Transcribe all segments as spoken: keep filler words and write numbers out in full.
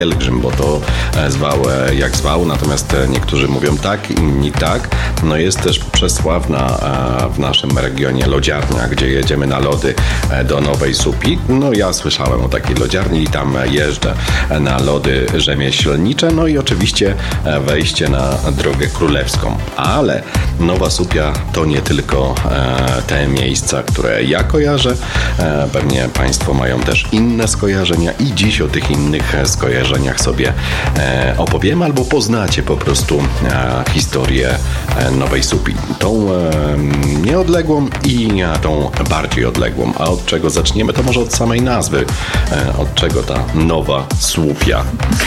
pielgrzym, bo to zwał jak zwał, natomiast niektórzy mówią tak, inni tak. No jest też przesławna w naszym regionie lodziarnia, gdzie jedziemy na lody do Nowej Słupii. No ja słyszałem o takiej lodziarni i tam jeżdżę na lody rzemieślnicze, no i oczywiście wejście na drogę królewską. Ale Nowa Słupia to nie tylko te miejsca, które ja kojarzę. Pewnie Państwo mają też inne skojarzenia i dziś o tych innych skojarzeniach sobie opowiem, albo poznacie po prostu historię Nowej Słupii. Tą nieodległą i tą bardziej odległą. A od czego zaczniemy? To może od samej nazwy. Od czego ta Nowa Słupia?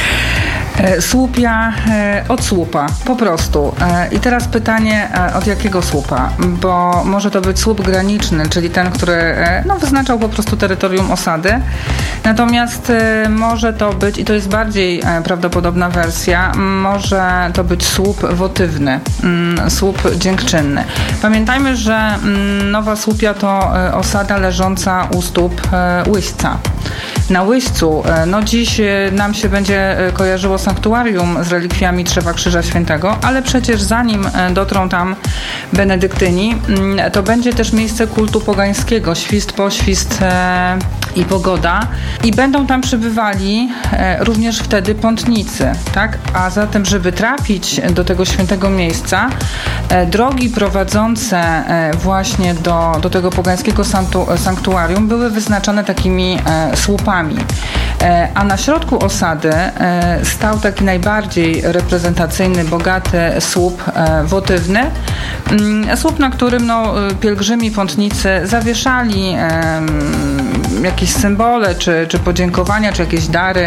Słupia od słupa, po prostu. I teraz pytanie, od jakiego słupa? Bo może to być słup graniczny, czyli ten, który no, wyznaczał po prostu terytorium osady. Natomiast może to być, i to jest bardziej prawdopodobna wersja, może to być słup wotywny, słup dziękczynny. Pamiętajmy, że Nowa Słupia to osada leżąca u stóp Łyśca. Na Łyścu, no dziś nam się będzie kojarzyło sanktuarium z relikwiami Drzewa Krzyża Świętego, ale przecież zanim dotrą tam benedyktyni, to będzie też miejsce kultu pogańskiego, świst, poświst e, i pogoda. I będą tam przybywali e, również wtedy pątnicy, tak? A zatem, żeby trafić do tego świętego miejsca, e, drogi prowadzące e, właśnie do, do tego pogańskiego sanktu, sanktuarium były wyznaczone takimi e, słupami. A na środku osady stał taki najbardziej reprezentacyjny, bogaty słup wotywny. Słup, na którym no, pielgrzymi, pątnicy zawieszali jakieś symbole, czy, czy podziękowania, czy jakieś dary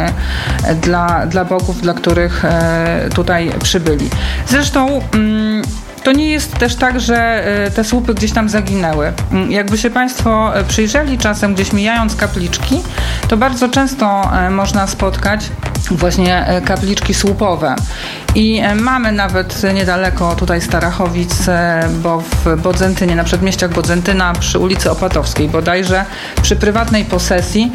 dla, dla bogów, dla których tutaj przybyli. Zresztą to nie jest też tak, że te słupy gdzieś tam zaginęły. Jakby się Państwo przyjrzeli czasem, gdzieś mijając kapliczki, to bardzo często można spotkać właśnie kapliczki słupowe. I mamy nawet niedaleko tutaj Starachowic, bo w Bodzentynie, na przedmieściach Bodzentyna przy ulicy Opatowskiej bodajże, przy prywatnej posesji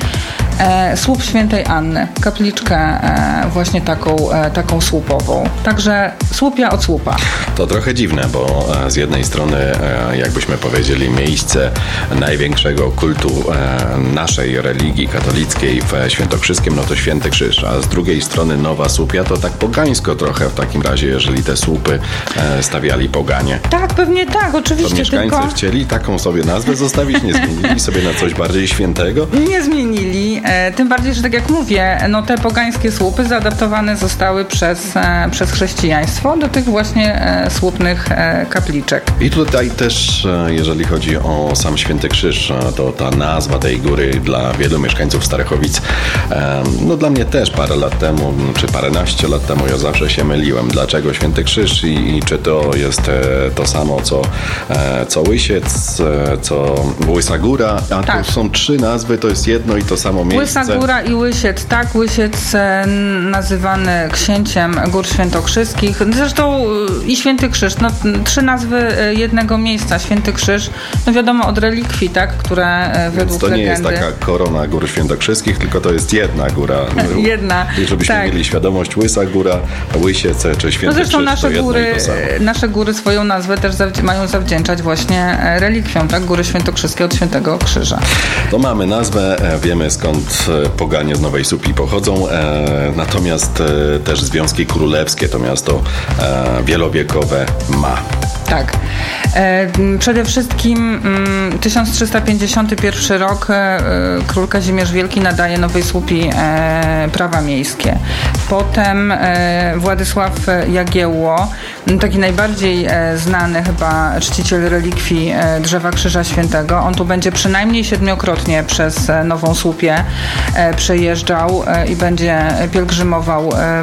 e, słup Świętej Anny, kapliczkę e, właśnie taką, e, taką słupową. Także słupia od słupa. To trochę dziwne, bo z jednej strony, e, jakbyśmy powiedzieli, miejsce największego kultu e, naszej religii katolickiej w Świętokrzyskiem, no to Święty Krzyż, a z drugiej strony Nowa Słupia to tak pogańsko trochę w takim razie, jeżeli te słupy e, stawiali poganie. Tak, pewnie tak, oczywiście. To mieszkańcy tylko... chcieli taką sobie nazwę zostawić, nie zmienili sobie na coś bardziej świętego? Nie zmienili, e, tym bardziej, że tak jak mówię, no te pogańskie słupy zaadaptowane zostały przez, e, przez chrześcijaństwo do tych właśnie e, słupnych e, kapliczek. I tutaj też, e, jeżeli chodzi o sam Święty Krzyż, e, to ta nazwa tej góry dla wielu mieszkańców Starachowic, e, no dla mnie też parę lat temu, czy paręnaście lat temu ja zawsze się myliłem. Dlaczego Święty Krzyż i, i czy to jest e, to samo, co, e, co Łysiec, e, co Łysa Góra, a tak. Tu są trzy nazwy, to jest jedno i to samo miejsce. Łysa Góra i Łysiec, tak, Łysiec e, nazywany księciem Gór Świętokrzyskich, zresztą e, i Święty Krzyż, no trzy nazwy e, jednego miejsca, Święty Krzyż, no wiadomo od relikwii, tak, które e, według Więc to legendy... nie jest taka korona Gór Świętokrzyskich, tylko to jest jedna góra. jedna, I żebyśmy tak. mieli świadomość, Łysa Góra, Łysiec czy Święty No zresztą Krzyż, nasze to góry, to samo. nasze góry swoją nazwę też zawdzi- mają zawdzięczać właśnie relikwiom, tak? Góry Świętokrzyskie od Świętego Krzyża. To mamy nazwę, wiemy skąd poganie z Nowej Słupii pochodzą, e, natomiast e, też Związki Królewskie to miasto e, wielowiekowe ma. Tak. E, przede wszystkim m, tysiąc trzysta pięćdziesiąty pierwszy rok e, król Kazimierz Wielki nadaje Nowej Słupii e, prawa miejskie. Potem e, Władysław Jagiełło, taki najbardziej e, znany chyba czciciel relikwii e, Drzewa Krzyża Świętego. On tu będzie przynajmniej siedmiokrotnie przez e, Nową Słupię e, przejeżdżał e, i będzie pielgrzymował e,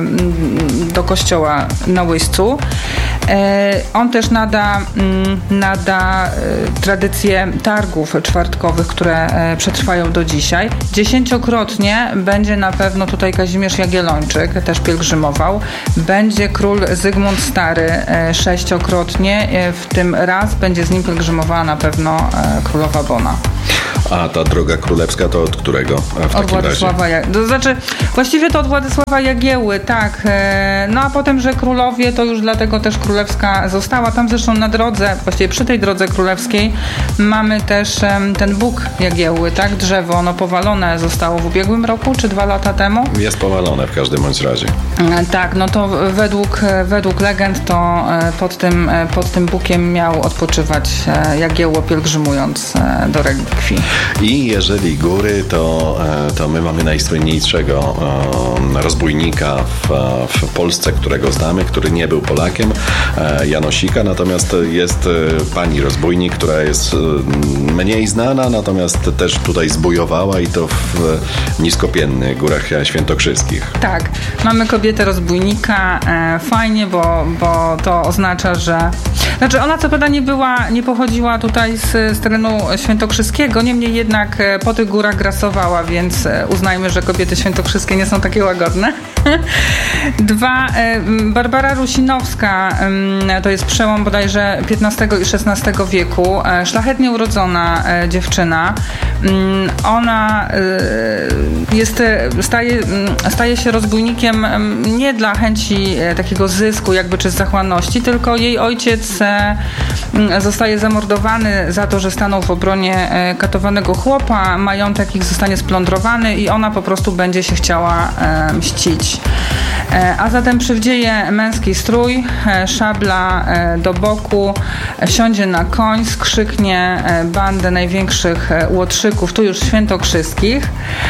do kościoła na Łyścu. E, on też nada, m, nada e, tradycję targów czwartkowych, które e, przetrwają do dzisiaj. Dziesięciokrotnie będzie na pewno tutaj Kazimierz Jagiellończyk, też pielgrzymował. Będzie król Zygmunt Stary e, sześciokrotnie, e, w tym raz będzie z nim pielgrzymowała na pewno e, królowa Bona. A ta droga królewska to od którego w od takim Władysława razie? To znaczy, właściwie to od Władysława Jagieły, tak. No a potem, że królowie, to już dlatego też królewska została. Tam zresztą na drodze, właściwie przy tej drodze królewskiej mamy też ten Bóg Jagiełły, tak? Drzewo, ono powalone zostało w ubiegłym roku, czy dwa lata temu? Jest powalone w każdym bądź razie. Tak, no to według, według legend to pod tym, pod tym Bugiem miał odpoczywać Jagiełło, pielgrzymując do relikwii. I jeżeli góry, to, to my mamy najsłynniejszego rozbójnika w, w Polsce, którego znamy, który nie był Polakiem, Janosika, natomiast jest pani rozbójnik, która jest mniej znana, natomiast też tutaj zbójowała i to w niskopiennych górach świętokrzyskich. Tak, mamy kobietę rozbójnika, e, fajnie, bo, bo to oznacza, że... Znaczy ona co prawda nie była, nie pochodziła tutaj z, z terenu świętokrzyskiego, niemniej jednak po tych górach grasowała, więc uznajmy, że kobiety świętokrzyskie nie są takie łagodne. Dwa, Barbara Rusinowska, to jest przełom bodajże piętnastego i szesnastego wieku, szlachetnie urodzona dziewczyna. Ona jest, staje, staje się rozbójnikiem nie dla chęci takiego zysku jakby czy z zachłanności, tylko jej ojciec zostaje zamordowany za to, że stanął w obronie katowanego chłopa, majątek ich zostanie splądrowany i ona po prostu będzie się chciała mścić. A zatem przywdzieje męski strój, szabla do boku, wsiądzie na koń, skrzyknie bandę największych łotrzyków, tu już świętokrzyskich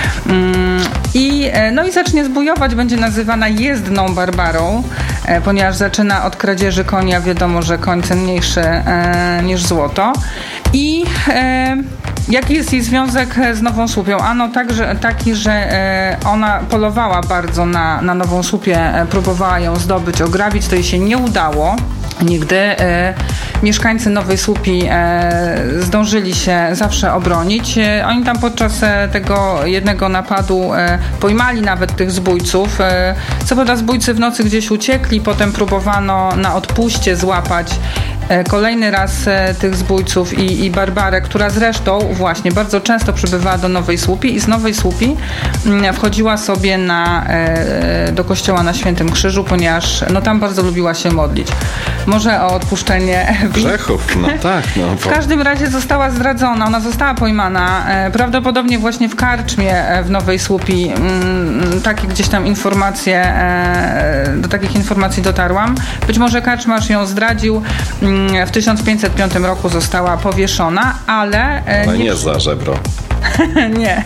i, no i zacznie zbójować, będzie nazywana jezdną Barbarą, ponieważ zaczyna od kradzieży konia, wiadomo, że koń cenniejszy niż złoto. I jaki jest jej związek z Nową Słupią? Ano także, taki, że ona polowała bardzo na, na Nową Słupię, próbowała ją zdobyć, ograbić, to jej się nie udało nigdy. Mieszkańcy Nowej Słupi zdążyli się zawsze obronić. Oni tam podczas tego jednego napadu pojmali nawet tych zbójców. Co prawda zbójcy w nocy gdzieś uciekli, potem próbowano na odpuście złapać kolejny raz tych zbójców i, i Barbarę, która zresztą właśnie bardzo często przybywała do Nowej Słupi i z Nowej Słupi wchodziła sobie na, do kościoła na Świętym Krzyżu, ponieważ no, tam bardzo lubiła się modlić. Może o odpuszczenie grzechów, no tak. No, bo... W każdym razie została zdradzona, ona została pojmana, prawdopodobnie właśnie w karczmie w Nowej Słupi. Takie gdzieś tam informacje, do takich informacji dotarłam. Być może karczmarz ją zdradził. W tysiąc pięćset piątym roku została powieszona, ale... Ale nie, nie za żebro. Nie.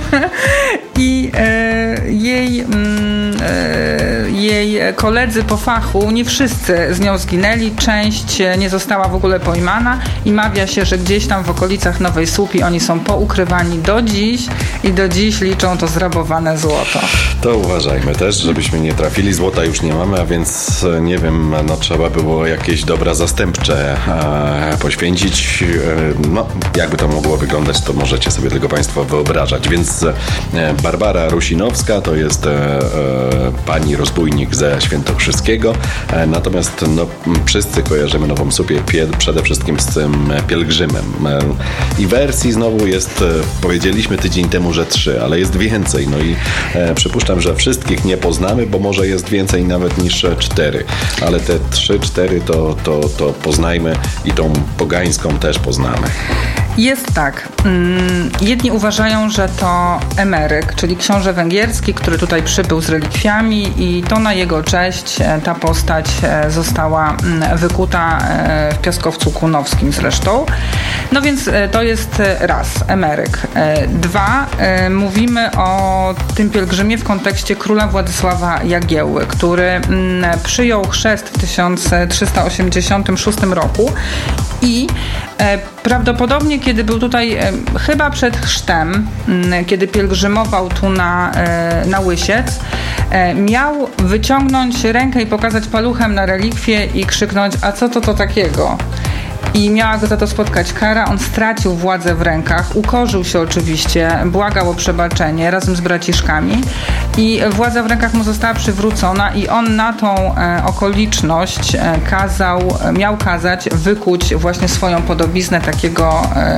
I e, jej, mm, e, jej koledzy po fachu, nie wszyscy z nią zginęli, część nie została w ogóle pojmana i mawia się, że gdzieś tam w okolicach Nowej Słupi oni są poukrywani do dziś i do dziś liczą to zrabowane złoto. To uważajmy też, żebyśmy nie trafili. Złota już nie mamy, a więc nie wiem, no trzeba by było jakieś dobra zastępcze e, poświęcić. E, no, jakby to mogło wyglądać, to możecie sobie tego Państwo wyobrażać. Więc e, Barbara Rusinowska to jest e, e, pani rozbójnik ze Świętokrzyskiego, e, natomiast no, wszyscy kojarzymy Nową Słupię pie, przede wszystkim z tym pielgrzymem. E, I wersji znowu jest, e, powiedzieliśmy tydzień temu, że trzy, ale jest więcej. No i e, przypuszczam, że wszystkich nie poznamy, bo może jest więcej nawet niż cztery, ale te trzy, cztery to, to, to poznajmy i tą pogańską też poznamy. Jest tak. Jedni uważają, że to Emeryk, czyli książę węgierski, który tutaj przybył z relikwiami i to na jego cześć ta postać została wykuta w Piaskowcu Kunowskim zresztą. No więc to jest raz, Emeryk. Dwa, mówimy o tym pielgrzymie w kontekście króla Władysława Jagiełły, który przyjął chrzest w tysiąc trzysta osiemdziesiątym szóstym roku i prawdopodobnie, kiedy był tutaj, chyba przed chrztem, kiedy pielgrzymował tu na, na Łysiec, miał wyciągnąć rękę i pokazać paluchem na relikwie i krzyknąć: a co to to takiego? I miała go za to spotkać kara. On stracił władzę w rękach, ukorzył się oczywiście, błagał o przebaczenie razem z braciszkami i władza w rękach mu została przywrócona i on na tą e, okoliczność e, kazał, miał kazać wykuć właśnie swoją podobiznę takiego e,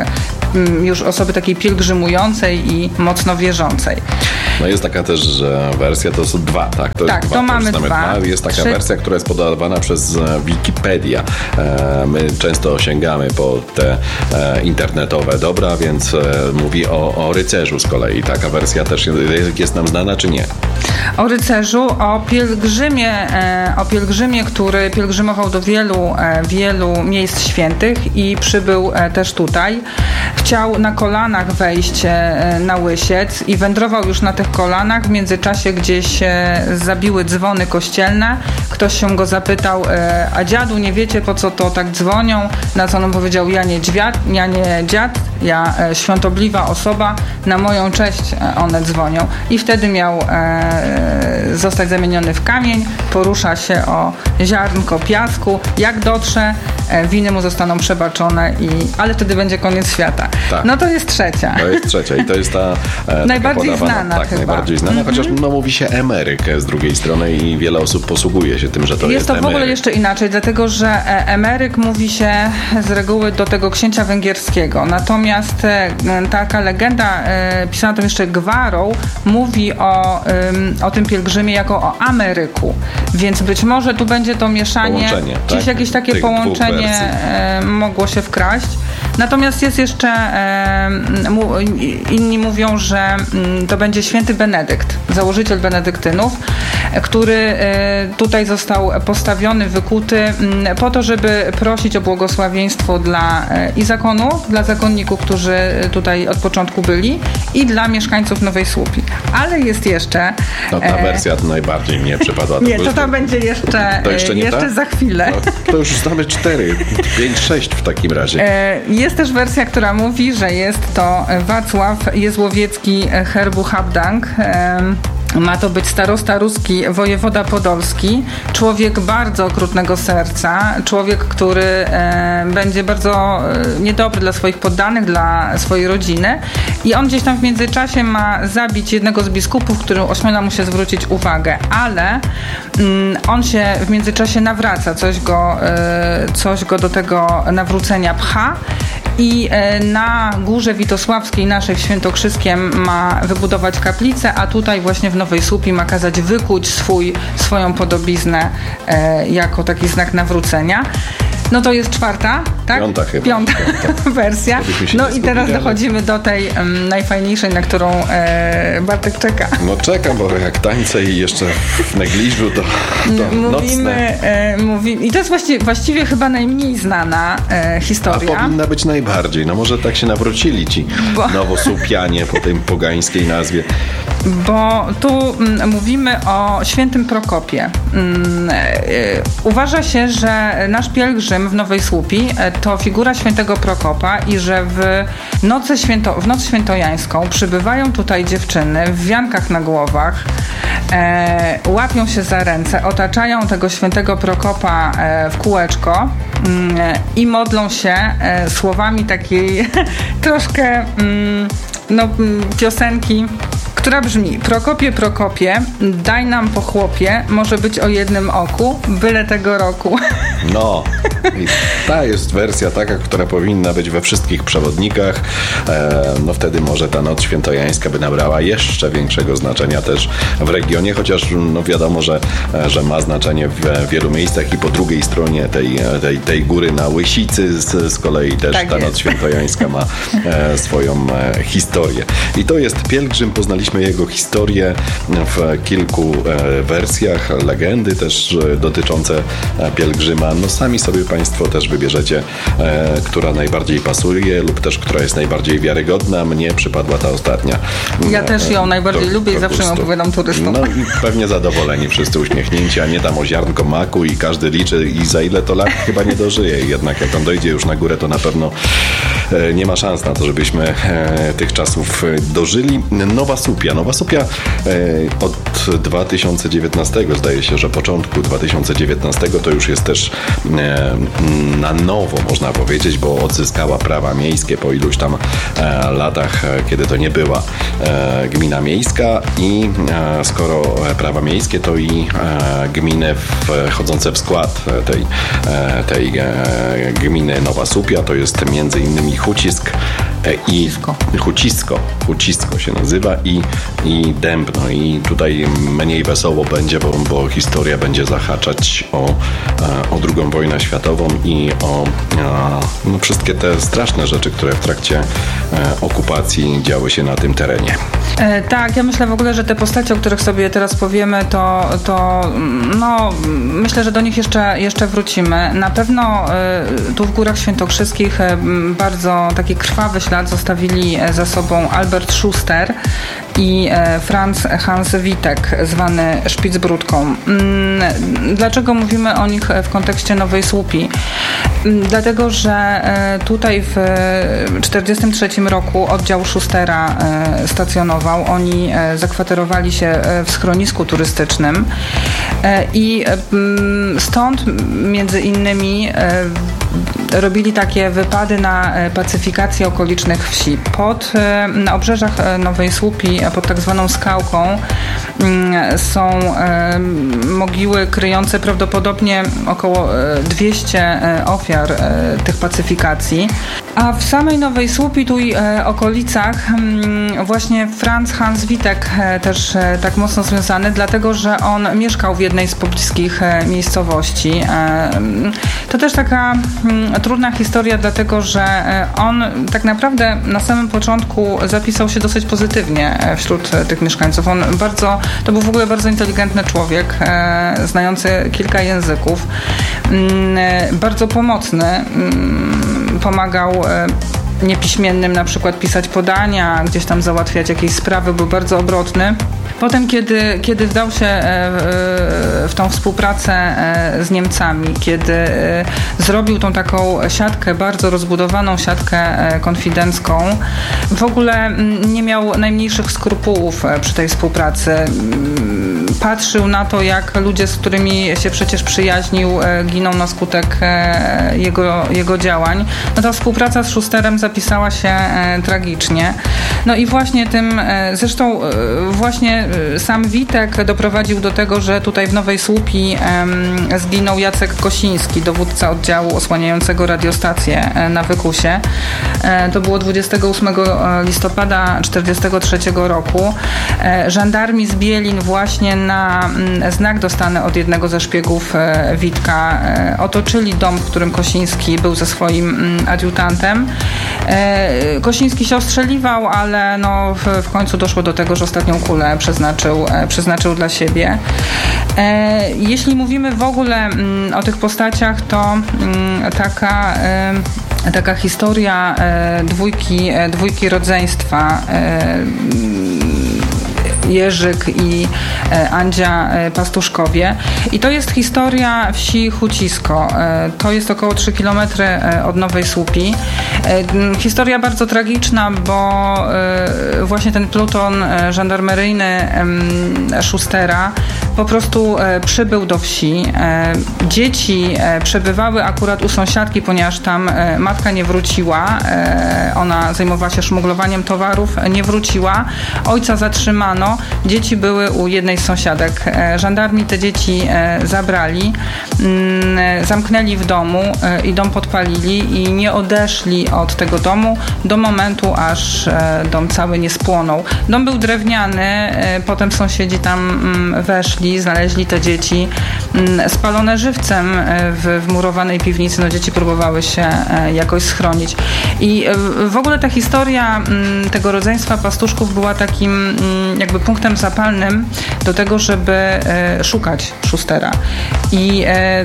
już osoby takiej pielgrzymującej i mocno wierzącej. No jest taka też że wersja, to są dwa, tak? To tak, jest to dwa, mamy to dwa. dwa. Jest taka Trzy... wersja, która jest podawana przez Wikipedia. My często sięgamy po te internetowe dobra, więc mówi o, o rycerzu z kolei. Taka wersja też jest nam znana, czy nie? O rycerzu, o pielgrzymie, o pielgrzymie, który pielgrzymował do wielu, wielu miejsc świętych i przybył też tutaj. Chciał na kolanach wejść na Łysiec i wędrował już na tych kolanach. W międzyczasie gdzieś zabiły dzwony kościelne. Ktoś się go zapytał, a dziadu, nie wiecie, po co to tak dzwonią? Na co on powiedział, ja nie dziad, ja nie dziad, ja świątobliwa osoba, na moją cześć one dzwonią. I wtedy miał zostać zamieniony w kamień, porusza się o ziarnko piasku. Jak dotrze, winy mu zostaną przebaczone, i, ale wtedy będzie koniec świata. Tak. No to jest trzecia. To jest trzecia i to jest ta e, najbardziej podawana, znana tak, chyba. najbardziej znana, mm-hmm. chociaż no, mówi się emeryk z drugiej strony i wiele osób posługuje się tym, że to jest Jest to w emeryk. ogóle jeszcze inaczej, dlatego że emeryk mówi się z reguły do tego księcia węgierskiego. Natomiast e, taka legenda e, pisana tam jeszcze Gwarą mówi o, e, o tym pielgrzymie jako o Ameryku. Więc być może tu będzie to mieszanie, połączenie, gdzieś tak? jakieś takie Tych połączenie e, mogło się wkraść. Natomiast jest jeszcze, e, mu, inni mówią, że m, to będzie święty Benedykt, założyciel benedyktynów, który e, tutaj został postawiony, wykuty m, po to, żeby prosić o błogosławieństwo dla e, i zakonu, dla zakonników, którzy tutaj od początku byli, i dla mieszkańców Nowej Słupii. Ale jest jeszcze... No ta wersja e, najbardziej mnie przypadła. Nie, to tam będzie jeszcze, to jeszcze, nie jeszcze za chwilę. No, to już znamy cztery, pięć, sześć w takim razie. E, jest też wersja, która mówi, że jest to Wacław Jezłowiecki herbu Habdank. E, Ma to być starosta ruski, wojewoda podolski, człowiek bardzo okrutnego serca, człowiek, który e, będzie bardzo e, niedobry dla swoich poddanych, dla swojej rodziny, i on gdzieś tam w międzyczasie ma zabić jednego z biskupów, który ośmiela mu się zwrócić uwagę, ale mm, on się w międzyczasie nawraca, coś go, e, coś go do tego nawrócenia pcha. I na Górze Witosławskiej, naszej w Świętokrzyskiem, ma wybudować kaplicę, a tutaj właśnie w Nowej Słupii ma kazać wykuć swój, swoją podobiznę e, jako taki znak nawrócenia. No to jest czwarta, tak? Piąta chyba. Piąta, Piąta. wersja. No i teraz dochodzimy do tej um, najfajniejszej, na którą e, Bartek czeka. No czekam, bo jak tańce i jeszcze w negliżu, to, to Mówimy, e, mówi, i to jest właściwie, właściwie chyba najmniej znana e, historia. A powinna być najbardziej. No może tak się nawrócili ci bo... nowosłupianie po tej pogańskiej nazwie. Bo tu m, mówimy o świętym Prokopie. Mm, e, uważa się, że nasz pielgrzym w Nowej Słupii to figura świętego Prokopa i że w nocy święto, w noc świętojańską przybywają tutaj dziewczyny w wiankach na głowach, e, łapią się za ręce, otaczają tego świętego Prokopa e, w kółeczko mm, i modlą się e, słowami takiej troszkę mm, no, piosenki, która brzmi: Prokopie, Prokopie, daj nam po chłopie, może być o jednym oku, byle tego roku. No, i ta jest wersja taka, która powinna być we wszystkich przewodnikach. E, no wtedy może ta noc świętojańska by nabrała jeszcze większego znaczenia też w regionie, chociaż no wiadomo, że, że ma znaczenie w wielu miejscach i po drugiej stronie tej, tej, tej góry na Łysicy z, z kolei też tak ta jest. Noc świętojańska ma e, swoją e, historię. I to jest pielgrzym, poznaliśmy jego historię w kilku e, wersjach, legendy też e, dotyczące e, pielgrzyma. No sami sobie Państwo też wybierzecie, e, która najbardziej pasuje lub też która jest najbardziej wiarygodna. Mnie przypadła ta ostatnia. Ja też ją najbardziej do, lubię do i zawsze ją opowiadam turystom. No i pewnie zadowoleni, wszyscy uśmiechnięci, a nie tam o ziarnko maku i każdy liczy i za ile to lat chyba nie dożyje. Jednak jak on dojdzie już na górę, to na pewno e, nie ma szans na to, żebyśmy e, tych czasów dożyli. Nowa Słupia. Nowa Słupia e, od dwa tysiące dziewiętnastego, zdaje się, że początku dwa tysiące dziewiętnastego to już jest też e, na nowo, można powiedzieć, bo odzyskała prawa miejskie po iluś tam e, latach, e, kiedy to nie była e, gmina miejska, i e, skoro prawa miejskie, to i e, gminy wchodzące w skład tej, e, tej e, gminy Nowa Słupia, to jest między innymi i Hucisk i Hucisko, Hucisko się nazywa i, i Dębno. I tutaj mniej wesoło będzie, bo, bo historia będzie zahaczać o, o drugą wojnę światową i o no, wszystkie te straszne rzeczy, które w trakcie okupacji działy się na tym terenie. E, tak, ja myślę w ogóle, że te postacie, o których sobie teraz powiemy, to, to no, myślę, że do nich jeszcze, jeszcze wrócimy. Na pewno e, tu w Górach Świętokrzyskich e, bardzo taki krwawy ślad zostawili za sobą Albert Schuster i Franz Hans Witek, zwany Szpicbrudką. Dlaczego mówimy o nich w kontekście Nowej Słupii? Dlatego, że tutaj w tysiąc dziewięćset czterdziestym trzecim roku oddział Schustera stacjonował. Oni zakwaterowali się w schronisku turystycznym i stąd między innymi robili takie wypady na pacyfikację okolicznych wsi. Pod, na obrzeżach Nowej Słupii, pod tak zwaną skałką, są mogiły kryjące prawdopodobnie około dwieście ofiar tych pacyfikacji. A w samej Nowej Słupii, tu i okolicach, właśnie Franz Hans Witek też tak mocno związany, dlatego że on mieszkał w jednej z pobliskich miejscowości. To też taka trudna historia, dlatego że on tak naprawdę na samym początku zapisał się dosyć pozytywnie wśród tych mieszkańców. On bardzo, to był w ogóle bardzo inteligentny człowiek, znający kilka języków, bardzo pomocny, pomagał niepiśmiennym na przykład pisać podania, gdzieś tam załatwiać jakieś sprawy, był bardzo obrotny. Potem, kiedy, kiedy wdał się w tą współpracę z Niemcami, kiedy zrobił tą taką siatkę, bardzo rozbudowaną siatkę konfidencką, w ogóle nie miał najmniejszych skrupułów przy tej współpracy. Patrzył na to, jak ludzie, z którymi się przecież przyjaźnił, giną na skutek jego, jego działań. No ta współpraca z Schusterem zapisała się tragicznie. No i właśnie tym, zresztą właśnie sam Witek doprowadził do tego, że tutaj w Nowej Słupii zginął Jacek Kosiński, dowódca oddziału osłaniającego radiostację na Wykusie. To było dwudziestego ósmego listopada tysiąc dziewięćset czterdziestego trzeciego roku. Żandarmi z Bielin właśnie na znak dostany od jednego ze szpiegów Witka otoczyli dom, w którym Kosiński był ze swoim adiutantem. Kosiński się ostrzeliwał, ale no w, w końcu doszło do tego, że ostatnią kulę przeznaczył, przeznaczył dla siebie. Jeśli mówimy w ogóle o tych postaciach, to taka taka historia dwójki, dwójki rodzeństwa, Jerzyk i Andzia Pastuszkowie. I to jest historia wsi Hucisko. To jest około trzy kilometry od Nowej Słupii. Historia bardzo tragiczna, bo właśnie ten pluton żandarmeryjny Schustera po prostu przybył do wsi. Dzieci przebywały akurat u sąsiadki, ponieważ tam matka nie wróciła. Ona zajmowała się szmuglowaniem towarów, nie wróciła. Ojca zatrzymano. Dzieci były u jednej z sąsiadek. Żandarmi te dzieci zabrali, zamknęli w domu i dom podpalili i nie odeszli od tego domu do momentu, aż dom cały nie spłonął. Dom był drewniany, potem sąsiedzi tam weszli, znaleźli te dzieci spalone żywcem w wmurowanej piwnicy. No, dzieci próbowały się jakoś schronić. I w ogóle ta historia tego rodzeństwa Pastuszków była takim jakby punktem zapalnym do tego, żeby szukać Schustera. I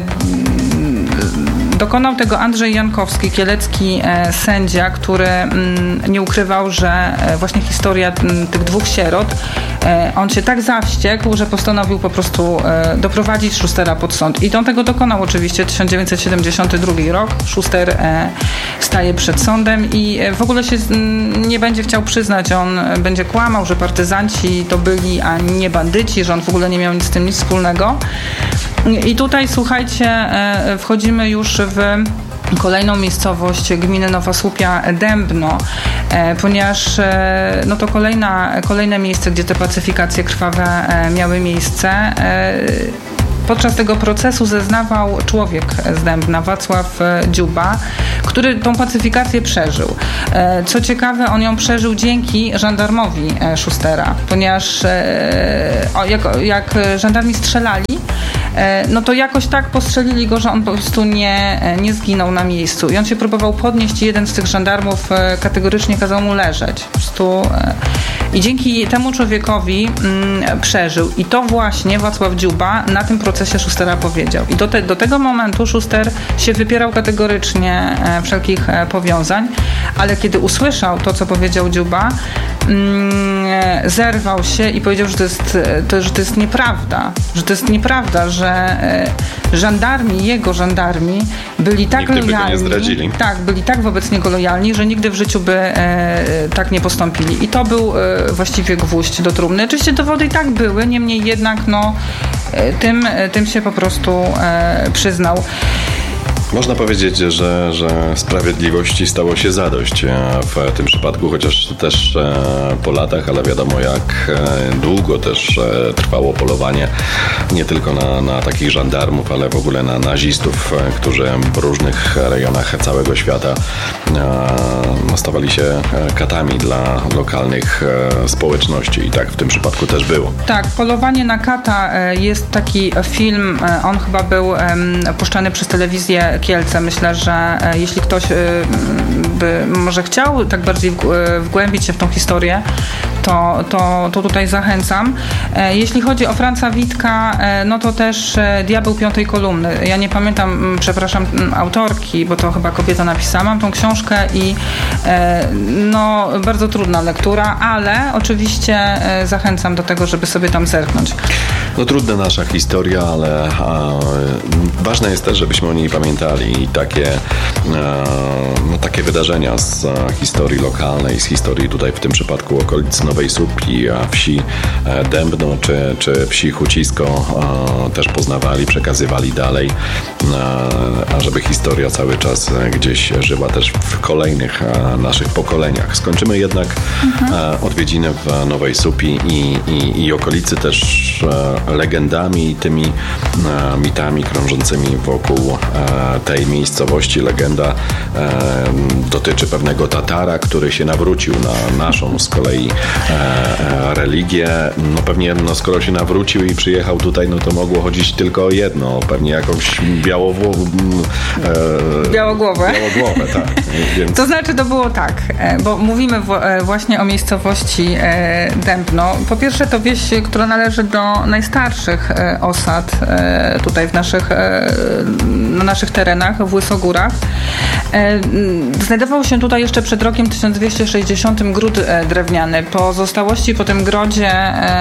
dokonał tego Andrzej Jankowski, kielecki sędzia, który nie ukrywał, że właśnie historia tych dwóch sierot, on się tak zawściekł, że postanowił po prostu doprowadzić Schustera pod sąd. I on tego dokonał oczywiście. tysiąc dziewięćset siedemdziesiąty drugi rok. Schuster staje przed sądem i w ogóle się nie będzie chciał przyznać. On będzie kłamał, że partyzanci to byli, a nie bandyci, że on w ogóle nie miał nic z tym nic wspólnego. I tutaj, słuchajcie, wchodzimy już w kolejną miejscowość gminy Nowa Słupia, Dębno, ponieważ no to kolejna, kolejne miejsce, gdzie te pacyfikacje krwawe miały miejsce. podczas tego procesu zeznawał człowiek z Dębna, Wacław Dziuba, który tą pacyfikację przeżył. Co ciekawe, on ją przeżył dzięki żandarmowi Szustera, ponieważ jak, jak żandarmi strzelali, no to jakoś tak postrzelili go, że on po prostu nie, nie zginął na miejscu. I on się próbował podnieść i jeden z tych żandarmów kategorycznie kazał mu leżeć. Po prostu, i dzięki temu człowiekowi mm, przeżył. I to właśnie Wacław Dziuba na tym procesie Szustera powiedział. I do, te, do tego momentu Szuster się wypierał kategorycznie e, wszelkich e, powiązań, ale kiedy usłyszał to, co powiedział Dziuba, mm, zerwał się i powiedział, że to jest, to, że to jest nieprawda. Że to jest nieprawda, że e, żandarmi, jego żandarmi byli tak nigdy lojalni. By go nie zdradzili. Tak, byli tak wobec niego lojalni, że nigdy w życiu by e, tak nie postąpili. I to był e, właściwie gwóźdź do trumny. Oczywiście dowody i tak były, niemniej jednak no, e, tym, e, tym się po prostu e, przyznał. Można powiedzieć, że, że sprawiedliwości stało się zadość w tym przypadku, chociaż też po latach, ale wiadomo jak długo też trwało polowanie nie tylko na, na takich żandarmów, ale w ogóle na nazistów, którzy w różnych rejonach całego świata stawali się katami dla lokalnych społeczności i tak w tym przypadku też było. Tak, Polowanie na kata jest taki film, on chyba był puszczany przez telewizję Kielce. Myślę, że jeśli ktoś by może chciał tak bardziej wgłębić się w tą historię, to, to, to tutaj zachęcam. Jeśli chodzi o Franza Witka, no to też Diabeł piątej kolumny. Ja nie pamiętam, przepraszam, autorki, bo to chyba kobieta napisała. Mam tą książkę i no bardzo trudna lektura, ale oczywiście zachęcam do tego, żeby sobie tam zerknąć. No trudna nasza historia, ale a, ważne jest też, żebyśmy o niej pamiętali i takie, a, no, takie wydarzenia z a, historii lokalnej, z historii tutaj w tym przypadku okolic Nowej Słupki, a wsi a, Dębno czy, czy wsi Hucisko a, też poznawali, przekazywali dalej, a, a żeby historia cały czas gdzieś żyła też w kolejnych a, naszych pokoleniach. Skończymy jednak mhm. a, odwiedziny w Nowej Słupii i, i, i okolicy też a, legendami i tymi e, mitami krążącymi wokół e, tej miejscowości. Legenda e, dotyczy pewnego Tatara, który się nawrócił na naszą z kolei e, e, religię. No pewnie, no skoro się nawrócił i przyjechał tutaj, no to mogło chodzić tylko o jedno, pewnie jakąś białowło, e, białogłowę. Białogłowę, tak. Więc... To znaczy to było tak, bo mówimy w, właśnie o miejscowości e, Dębno. Po pierwsze to wieś, która należy do najstarszych osad tutaj w naszych, na naszych terenach, w Łysogórach. Znajdował się tutaj jeszcze przed rokiem tysiąc dwieście sześćdziesiątym gród drewniany. Pozostałości po tym grodzie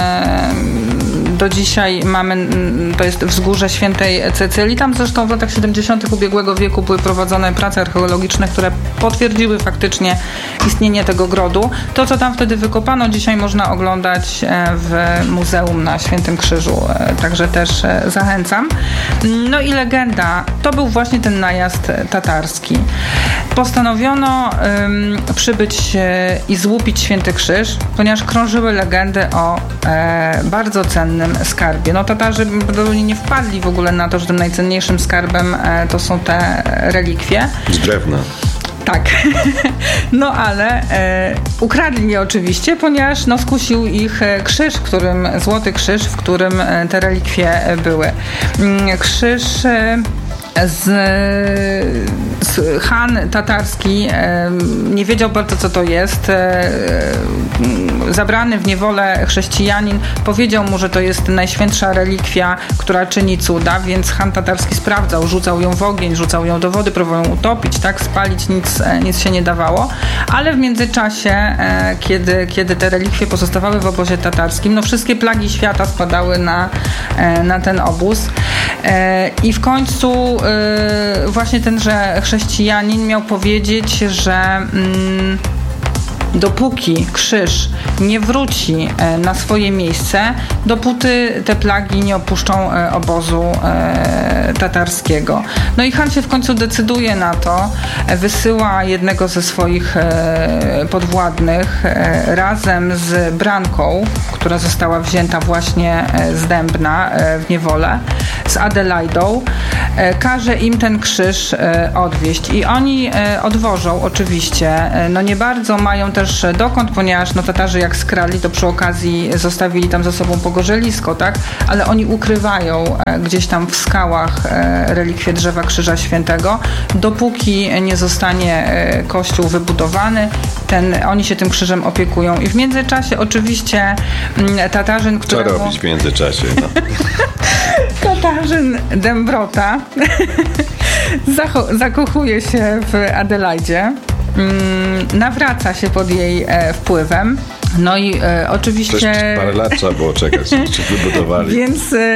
do dzisiaj mamy, to jest wzgórze Świętej Cecylii. Tam zresztą w latach siedemdziesiątych ubiegłego wieku były prowadzone prace archeologiczne, które potwierdziły faktycznie istnienie tego grodu. To, co tam wtedy wykopano, dzisiaj można oglądać w muzeum na Świętym Krzyżu. Także też zachęcam. No i legenda, to był właśnie ten najazd tatarski. Postanowiono um, przybyć i złupić Święty Krzyż, ponieważ krążyły legendy o e, bardzo cennym skarbie. No Tatarzy nie wpadli w ogóle na to, że tym najcenniejszym skarbem e, to są te relikwie. Z drewna. Tak, no ale e, ukradli je oczywiście, ponieważ no, skusił ich krzyż, w którym, złoty krzyż, w którym te relikwie były. Krzyż e, Z, z Han tatarski e, nie wiedział bardzo, co to jest. E, zabrany w niewolę chrześcijanin powiedział mu, że to jest najświętsza relikwia, która czyni cuda, więc Han tatarski sprawdzał, rzucał ją w ogień, rzucał ją do wody, próbował ją utopić, tak, spalić, nic, nic się nie dawało, ale w międzyczasie, e, kiedy, kiedy te relikwie pozostawały w obozie tatarskim, no wszystkie plagi świata spadały na, e, na ten obóz e, i w końcu właśnie tenże chrześcijanin miał powiedzieć, że mm, dopóki krzyż nie wróci na swoje miejsce, dopóty te plagi nie opuszczą obozu tatarskiego. No i Han się w końcu decyduje na to, wysyła jednego ze swoich podwładnych razem z branką, która została wzięta właśnie z Dębna w niewolę, z Adelaidą, każe im ten krzyż odwieźć. I oni odwożą oczywiście. No nie bardzo mają też dokąd, ponieważ no Tatarzy jak skrali, to przy okazji zostawili tam za sobą pogorzelisko, tak? Ale oni ukrywają gdzieś tam w skałach relikwie drzewa Krzyża Świętego, dopóki nie zostanie kościół wybudowany. Ten, oni się tym krzyżem opiekują. I w międzyczasie oczywiście Tatarzyn, któremu... Co robić w międzyczasie? No. Tatarzyn Dębrota zakochuje się w Adelaidzie, nawraca się pod jej wpływem. No i e, oczywiście... Przecież parę lat trzeba było czekać, czy wybudowali. Więc e,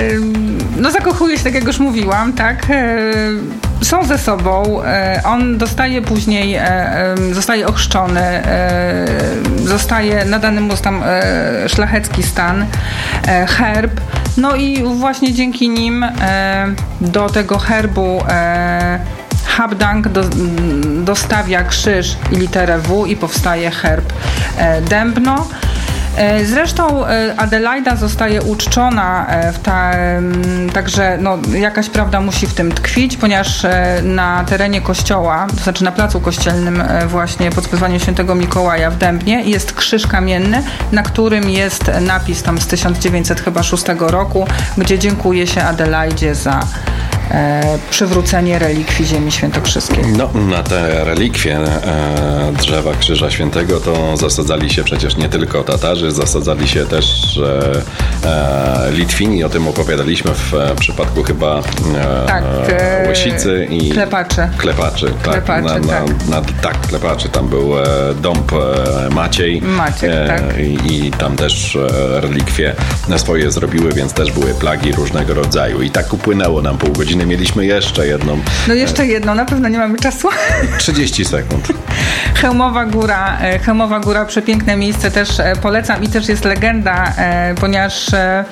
no zakochuje się, tak jak już mówiłam, tak? E, są ze sobą. E, on dostaje później, e, zostaje ochrzczony, e, zostaje, nadany mu tam e, szlachecki stan, e, herb. No i właśnie dzięki nim e, do tego herbu e, Habdank do, dostawia krzyż i literę W i powstaje herb e, Dębno. E, zresztą e, Adelaida zostaje uczczona e, w ta, e, także no, jakaś prawda musi w tym tkwić, ponieważ e, na terenie kościoła, to znaczy na placu kościelnym e, właśnie pod wezwaniem świętego Mikołaja w Dębnie jest krzyż kamienny, na którym jest napis tam z tysiąc dziewięćset szóstego roku, gdzie dziękuje się Adelaidzie za E, przywrócenie relikwii ziemi świętokrzyskiej. No, na te relikwie e, drzewa Krzyża Świętego to zasadzali się przecież nie tylko Tatarzy, zasadzali się też e, e, Litwini, o tym opowiadaliśmy w e, przypadku chyba e, tak, e, Łysicy i Klepaczy. Klepaczy, tak, Klepaczy, na, na, tak. Na, tak, Klepaczy, tam był e, dąb e, Maciej, Maciek, e, tak. i, i tam też e, relikwie swoje zrobiły, więc też były plagi różnego rodzaju i tak upłynęło nam pół godziny. Mieliśmy jeszcze jedną. No jeszcze jedną, na pewno nie mamy czasu. trzydzieści sekund. Chełmowa Góra, Chełmowa Góra, przepiękne miejsce, też polecam i też jest legenda, ponieważ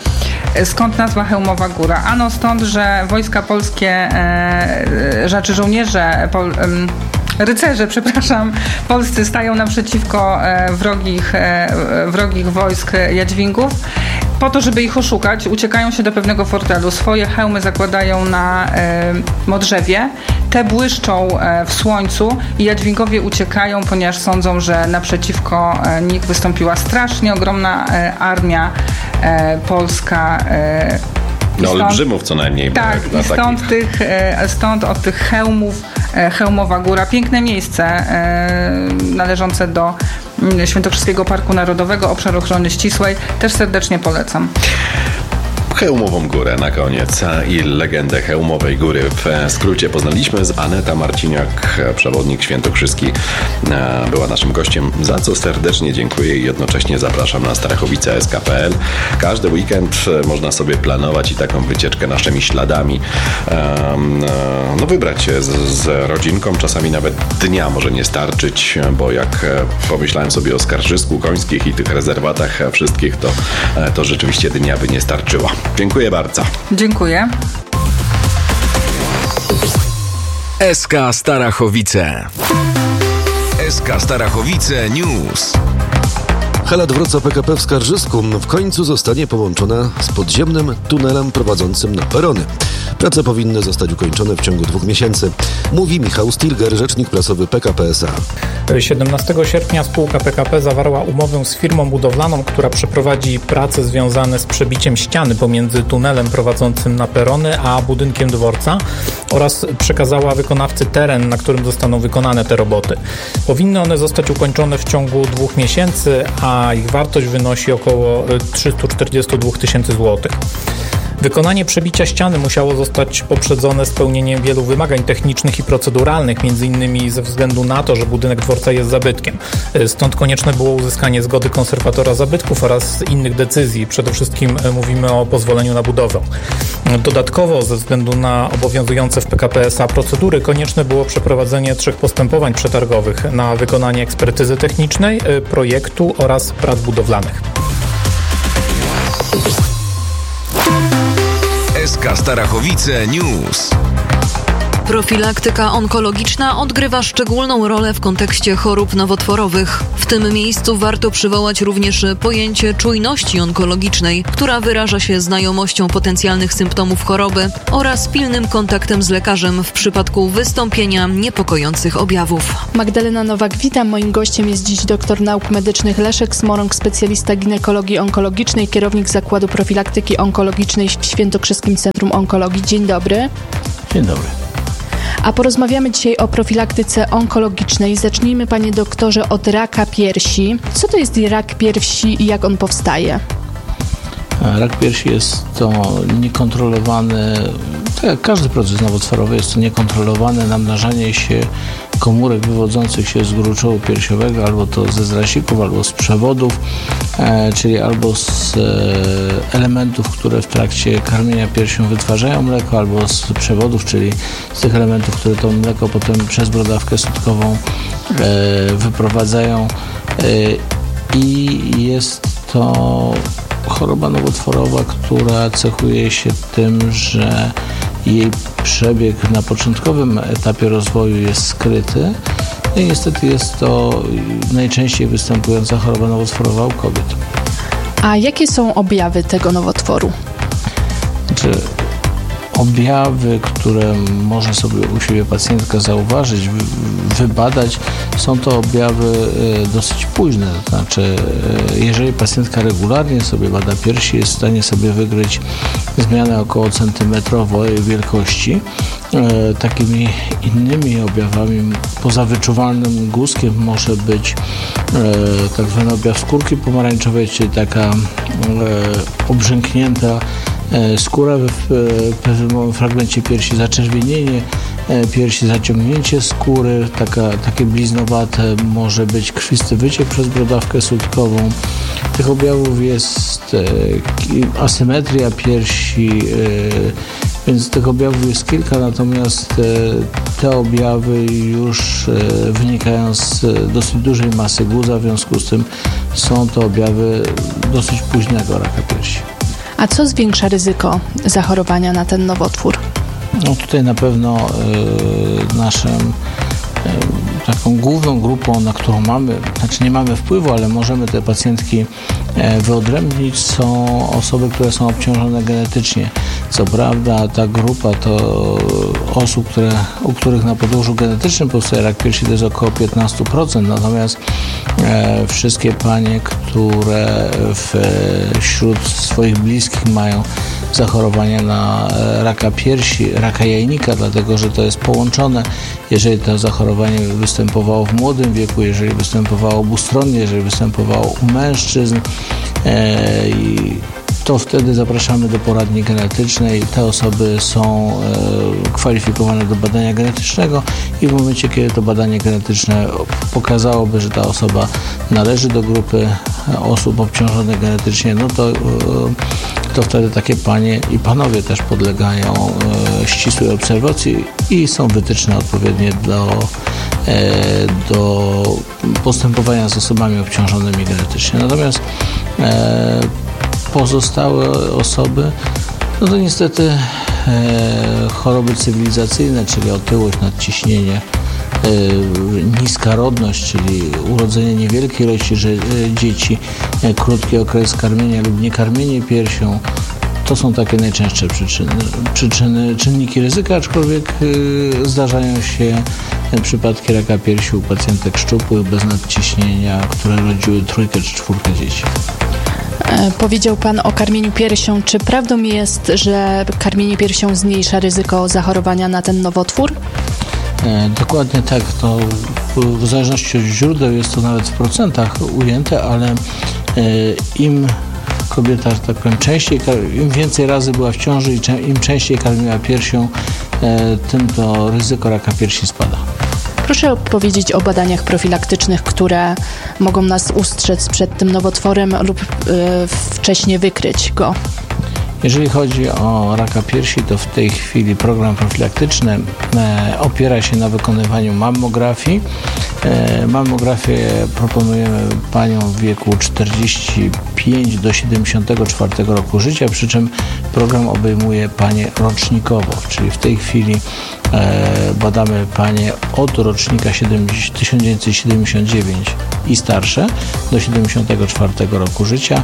skąd nazwa Chełmowa Góra? Ano stąd, że wojska polskie, znaczy żołnierze pol, rycerze, przepraszam, polscy stają naprzeciwko wrogich, wrogich wojsk Jadźwingów. Po to, żeby ich oszukać, uciekają się do pewnego fortelu. Swoje hełmy zakładają na e, modrzewie. Te błyszczą e, w słońcu i Jadwigowie uciekają, ponieważ sądzą, że naprzeciwko e, nich wystąpiła strasznie ogromna e, armia e, polska. E, No olbrzymów co najmniej. Tak, i stąd, takich... tych, stąd od tych hełmów Chełmowa Góra. Piękne miejsce e, należące do Świętokrzyskiego Parku Narodowego, obszar ochrony ścisłej. Też serdecznie polecam. Chełmową Górę na koniec i legendę Chełmowej Góry w skrócie poznaliśmy. Aneta Marciniak, przewodnik świętokrzyski, była naszym gościem, za co serdecznie dziękuję i jednocześnie zapraszam na Starachowice kropka es ka kropka pe el. Każdy weekend można sobie planować i taką wycieczkę naszymi śladami no wybrać się z, z rodzinką. Czasami nawet dnia może nie starczyć, bo jak pomyślałem sobie o Skarżysku, Końskich i tych rezerwatach wszystkich, to, to rzeczywiście dnia by nie starczyła. Dziękuję bardzo. Dziękuję. S K Starachowice. S K Starachowice News. Hala dworca P K P w Skarżysku w końcu zostanie połączona z podziemnym tunelem prowadzącym na perony. Prace powinny zostać ukończone w ciągu dwóch miesięcy, mówi Michał Stilger, rzecznik prasowy P K P S A. siedemnastego sierpnia spółka P K P zawarła umowę z firmą budowlaną, która przeprowadzi prace związane z przebiciem ściany pomiędzy tunelem prowadzącym na perony a budynkiem dworca oraz przekazała wykonawcy teren, na którym zostaną wykonane te roboty. Powinny one zostać ukończone w ciągu dwóch miesięcy, a ich wartość wynosi około trzysta czterdzieści dwa tysięcy złotych. Wykonanie przebicia ściany musiało zostać poprzedzone spełnieniem wielu wymagań technicznych i proceduralnych, między innymi ze względu na to, że budynek dworca jest zabytkiem. Stąd konieczne było uzyskanie zgody konserwatora zabytków oraz innych decyzji. Przede wszystkim mówimy o pozwoleniu na budowę. Dodatkowo, ze względu na obowiązujące w P K P S A procedury, konieczne było przeprowadzenie trzech postępowań przetargowych na wykonanie ekspertyzy technicznej, projektu oraz prac budowlanych. S K Starachowice News. Profilaktyka onkologiczna odgrywa szczególną rolę w kontekście chorób nowotworowych. W tym miejscu warto przywołać również pojęcie czujności onkologicznej, która wyraża się znajomością potencjalnych symptomów choroby oraz pilnym kontaktem z lekarzem w przypadku wystąpienia niepokojących objawów. Magdalena Nowak, witam. Moim gościem jest dziś doktor nauk medycznych Leszek Smorąg, specjalista ginekologii onkologicznej, kierownik Zakładu Profilaktyki Onkologicznej w Świętokrzyskim Centrum Onkologii. Dzień dobry. Dzień dobry. A porozmawiamy dzisiaj o profilaktyce onkologicznej. Zacznijmy, panie doktorze, od raka piersi. Co to jest rak piersi i jak on powstaje? Rak piersi jest to niekontrolowany, tak jak każdy proces nowotworowy, jest to niekontrolowane namnażanie się komórek wywodzących się z gruczołu piersiowego, albo to ze zrasików, albo z przewodów, e, czyli albo z e, elementów, które w trakcie karmienia piersią wytwarzają mleko, albo z przewodów, czyli z tych elementów, które to mleko potem przez brodawkę sutkową e, wyprowadzają. E, I jest to choroba nowotworowa, która cechuje się tym, że jej przebieg na początkowym etapie rozwoju jest skryty i niestety jest to najczęściej występująca choroba nowotworowa u kobiet. A jakie są objawy tego nowotworu? Znaczy, objawy, które może sobie u siebie pacjentka zauważyć, wybadać, są to objawy dosyć późne. To znaczy, jeżeli pacjentka regularnie sobie bada piersi, jest w stanie sobie wykryć zmianę około centymetrowej wielkości. Takimi innymi objawami, poza wyczuwalnym guzkiem, może być tak zwany objaw skórki pomarańczowej, czyli taka obrzęknięta skóra w pewnym fragmencie piersi, zaczerwienienie piersi, zaciągnięcie skóry, taka, takie bliznowate, może być krwisty wyciek przez brodawkę sutkową. Tych objawów jest asymetria piersi, więc tych objawów jest kilka, natomiast te objawy już wynikają z dosyć dużej masy guza, w związku z tym są to objawy dosyć późnego raka piersi. A co zwiększa ryzyko zachorowania na ten nowotwór? No tutaj na pewno y, naszym y, taką główną grupą, na którą mamy, znaczy nie mamy wpływu, ale możemy te pacjentki y, wyodrębnić, są osoby, które są obciążone genetycznie. Co prawda ta grupa to osób, które, u których na podłożu genetycznym powstaje rak piersi, to jest około piętnaście procent, natomiast e, wszystkie panie, które w, wśród swoich bliskich mają zachorowania na raka piersi, raka jajnika, dlatego że to jest połączone. Jeżeli to zachorowanie występowało w młodym wieku, jeżeli występowało obustronnie, jeżeli występowało u mężczyzn, e, i to wtedy zapraszamy do poradni genetycznej. Te osoby są e, kwalifikowane do badania genetycznego i w momencie, kiedy to badanie genetyczne pokazałoby, że ta osoba należy do grupy osób obciążonych genetycznie, no to, e, to wtedy takie panie i panowie też podlegają e, ścisłej obserwacji i są wytyczne odpowiednie do, e, do postępowania z osobami obciążonymi genetycznie. Natomiast e, pozostałe osoby, no to niestety e, choroby cywilizacyjne, czyli otyłość, nadciśnienie, e, niska rodność, czyli urodzenie niewielkiej ilości że, e, dzieci, e, krótki okres karmienia lub niekarmienie piersią, to są takie najczęstsze przyczyny, przyczyny czynniki ryzyka, aczkolwiek e, zdarzają się przypadki raka piersi u pacjentek szczupłych, bez nadciśnienia, które rodziły trójkę czy czwórkę dzieci. Powiedział pan o karmieniu piersią. Czy prawdą jest, że karmienie piersią zmniejsza ryzyko zachorowania na ten nowotwór? E, dokładnie tak. To w, w zależności od źródeł jest to nawet w procentach ujęte, ale e, im kobieta, że tak powiem, częściej, im więcej razy była w ciąży i cze, im częściej karmiła piersią, e, tym to ryzyko raka piersi spada. Proszę powiedzieć o badaniach profilaktycznych, które mogą nas ustrzec przed tym nowotworem lub y, wcześniej wykryć go. Jeżeli chodzi o raka piersi, to w tej chwili program profilaktyczny e, opiera się na wykonywaniu mammografii Mammografię proponujemy paniom w wieku czterdzieści pięć do siedemdziesiątego czwartego roku życia, przy czym program obejmuje panie rocznikowo, czyli w tej chwili badamy panie od rocznika tysiąc dziewięćset siedemdziesiąt dziewięć i starsze do siedemdziesiątego czwartego roku życia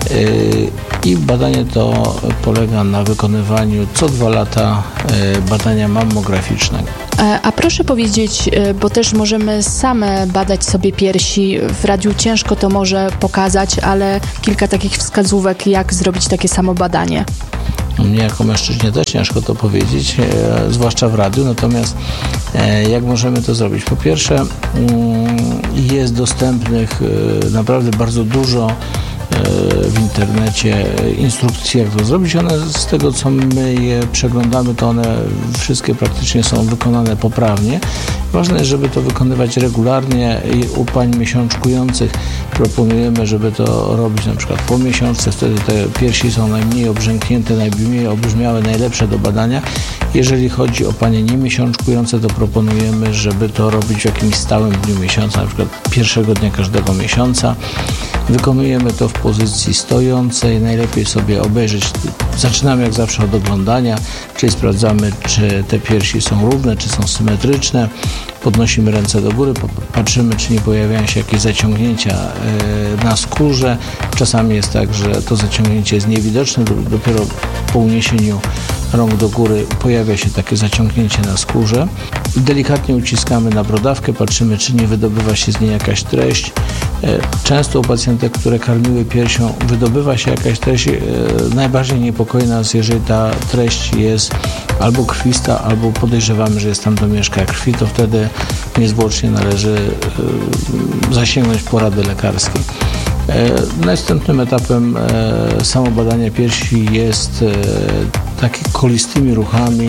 i badanie to polega na wykonywaniu co dwa lata badania mammograficznego. A proszę powiedzieć, bo też możemy same badać sobie piersi, w radiu ciężko to może pokazać, ale kilka takich wskazówek, jak zrobić takie samo badanie. Mnie jako mężczyźnie też ciężko to powiedzieć, e, zwłaszcza w radiu, natomiast e, jak możemy to zrobić? Po pierwsze, mm, jest dostępnych e, naprawdę bardzo dużo w internecie instrukcji, jak to zrobić. One, z tego co my je przeglądamy, to one wszystkie praktycznie są wykonane poprawnie. Ważne jest, żeby to wykonywać regularnie i u pań miesiączkujących proponujemy, żeby to robić na przykład po miesiączce, wtedy te piersi są najmniej obrzęknięte, najmniej obrzmiałe, najlepsze do badania. Jeżeli chodzi o panie niemiesiączkujące, to proponujemy, żeby to robić w jakimś stałym dniu miesiąca, na przykład pierwszego dnia każdego miesiąca. Wykonujemy to w pozycji stojącej, najlepiej sobie obejrzeć. Zaczynamy jak zawsze od oglądania, czyli sprawdzamy, czy te piersi są równe, czy są symetryczne. Podnosimy ręce do góry, patrzymy, czy nie pojawiają się jakieś zaciągnięcia na skórze. Czasami jest tak, że to zaciągnięcie jest niewidoczne, dopiero po uniesieniu rąk do góry pojawia się takie zaciągnięcie na skórze. Delikatnie uciskamy na brodawkę, patrzymy, czy nie wydobywa się z niej jakaś treść. Często u pacjentek, które karmiły piersią, wydobywa się jakaś treść. Najbardziej niepokoi nas, jeżeli ta treść jest albo krwista, albo podejrzewamy, że jest tam domieszka krwi, to wtedy niezwłocznie należy zasięgnąć porady lekarskiej. Następnym etapem samo badania piersi jest takie kolistymi ruchami,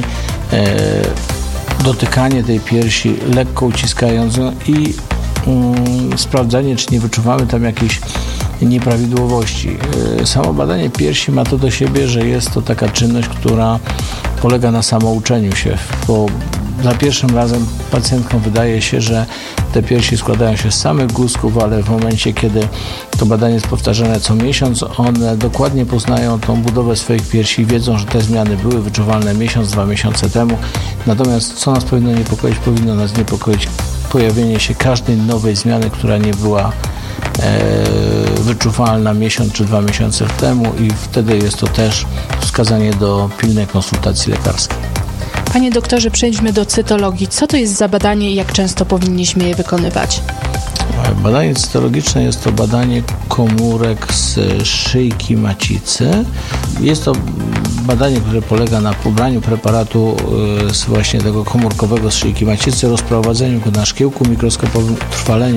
dotykanie tej piersi, lekko uciskając ją i um, sprawdzanie, czy nie wyczuwamy tam jakichś nieprawidłowości. Samo badanie piersi ma to do siebie, że jest to taka czynność, która polega na samouczeniu się, bo za pierwszym razem pacjentkom wydaje się, że te piersi składają się z samych guzków, ale w momencie, kiedy to badanie jest powtarzane co miesiąc, one dokładnie poznają tą budowę swoich piersi i wiedzą, że te zmiany były wyczuwalne miesiąc, dwa miesiące temu. Natomiast co nas powinno niepokoić? Powinno nas niepokoić pojawienie się każdej nowej zmiany, która nie była e, wyczuwalna miesiąc czy dwa miesiące temu i wtedy jest to też wskazanie do pilnej konsultacji lekarskiej. Panie doktorze, przejdźmy do cytologii. Co to jest za badanie i jak często powinniśmy je wykonywać? Badanie cytologiczne jest to badanie komórek z szyjki macicy. Jest to badanie, które polega na pobraniu preparatu z właśnie tego komórkowego z szyjki macicy, rozprowadzeniu go na szkiełku mikroskopowym, utrwaleniu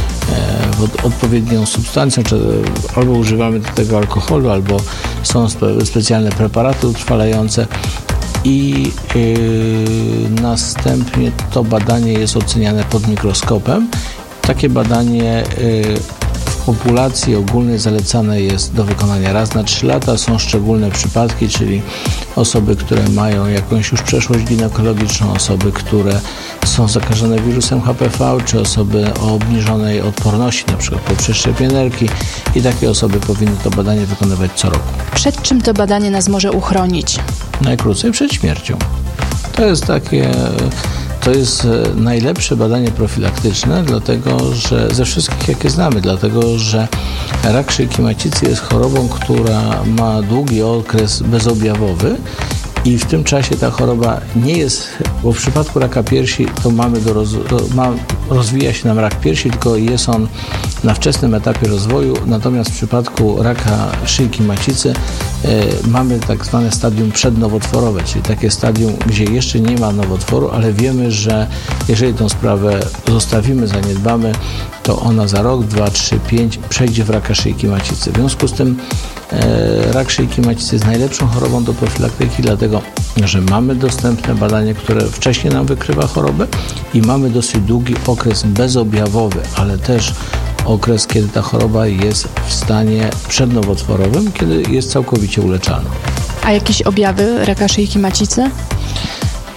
w odpowiednią substancją, czy albo używamy do tego alkoholu, albo są spe- specjalne preparaty utrwalające. I yy, następnie to badanie jest oceniane pod mikroskopem. Takie badanie yy, w populacji ogólnej zalecane jest do wykonania raz na trzy lata. Są szczególne przypadki, czyli osoby, które mają jakąś już przeszłość ginekologiczną, osoby, które są zakażone wirusem H P V, czy osoby o obniżonej odporności, na przykład po przeszczepionerki, i takie osoby powinny to badanie wykonywać co roku. Przed czym to badanie nas może uchronić? Najkrócej przed śmiercią. To jest takie, to jest najlepsze badanie profilaktyczne, dlatego że ze wszystkich, jakie znamy, dlatego że rak szyjki macicy jest chorobą, która ma długi okres bezobjawowy i w tym czasie ta choroba nie jest, bo w przypadku raka piersi to mamy do roz, ma, rozwija się nam rak piersi, tylko jest on na wczesnym etapie rozwoju, natomiast w przypadku raka szyjki macicy e, mamy tak zwane stadium przednowotworowe, czyli takie stadium, gdzie jeszcze nie ma nowotworu, ale wiemy, że jeżeli tą sprawę zostawimy, zaniedbamy, to ona za rok, dwa, trzy, pięć przejdzie w raka szyjki macicy. W związku z tym e, rak szyjki macicy jest najlepszą chorobą do profilaktyki, dlatego że mamy dostępne badanie, które wcześniej nam wykrywa chorobę i mamy dosyć długi okres bezobjawowy, ale też okres, kiedy ta choroba jest w stanie przednowotworowym, kiedy jest całkowicie uleczalna. A jakieś objawy raka szyjki macicy?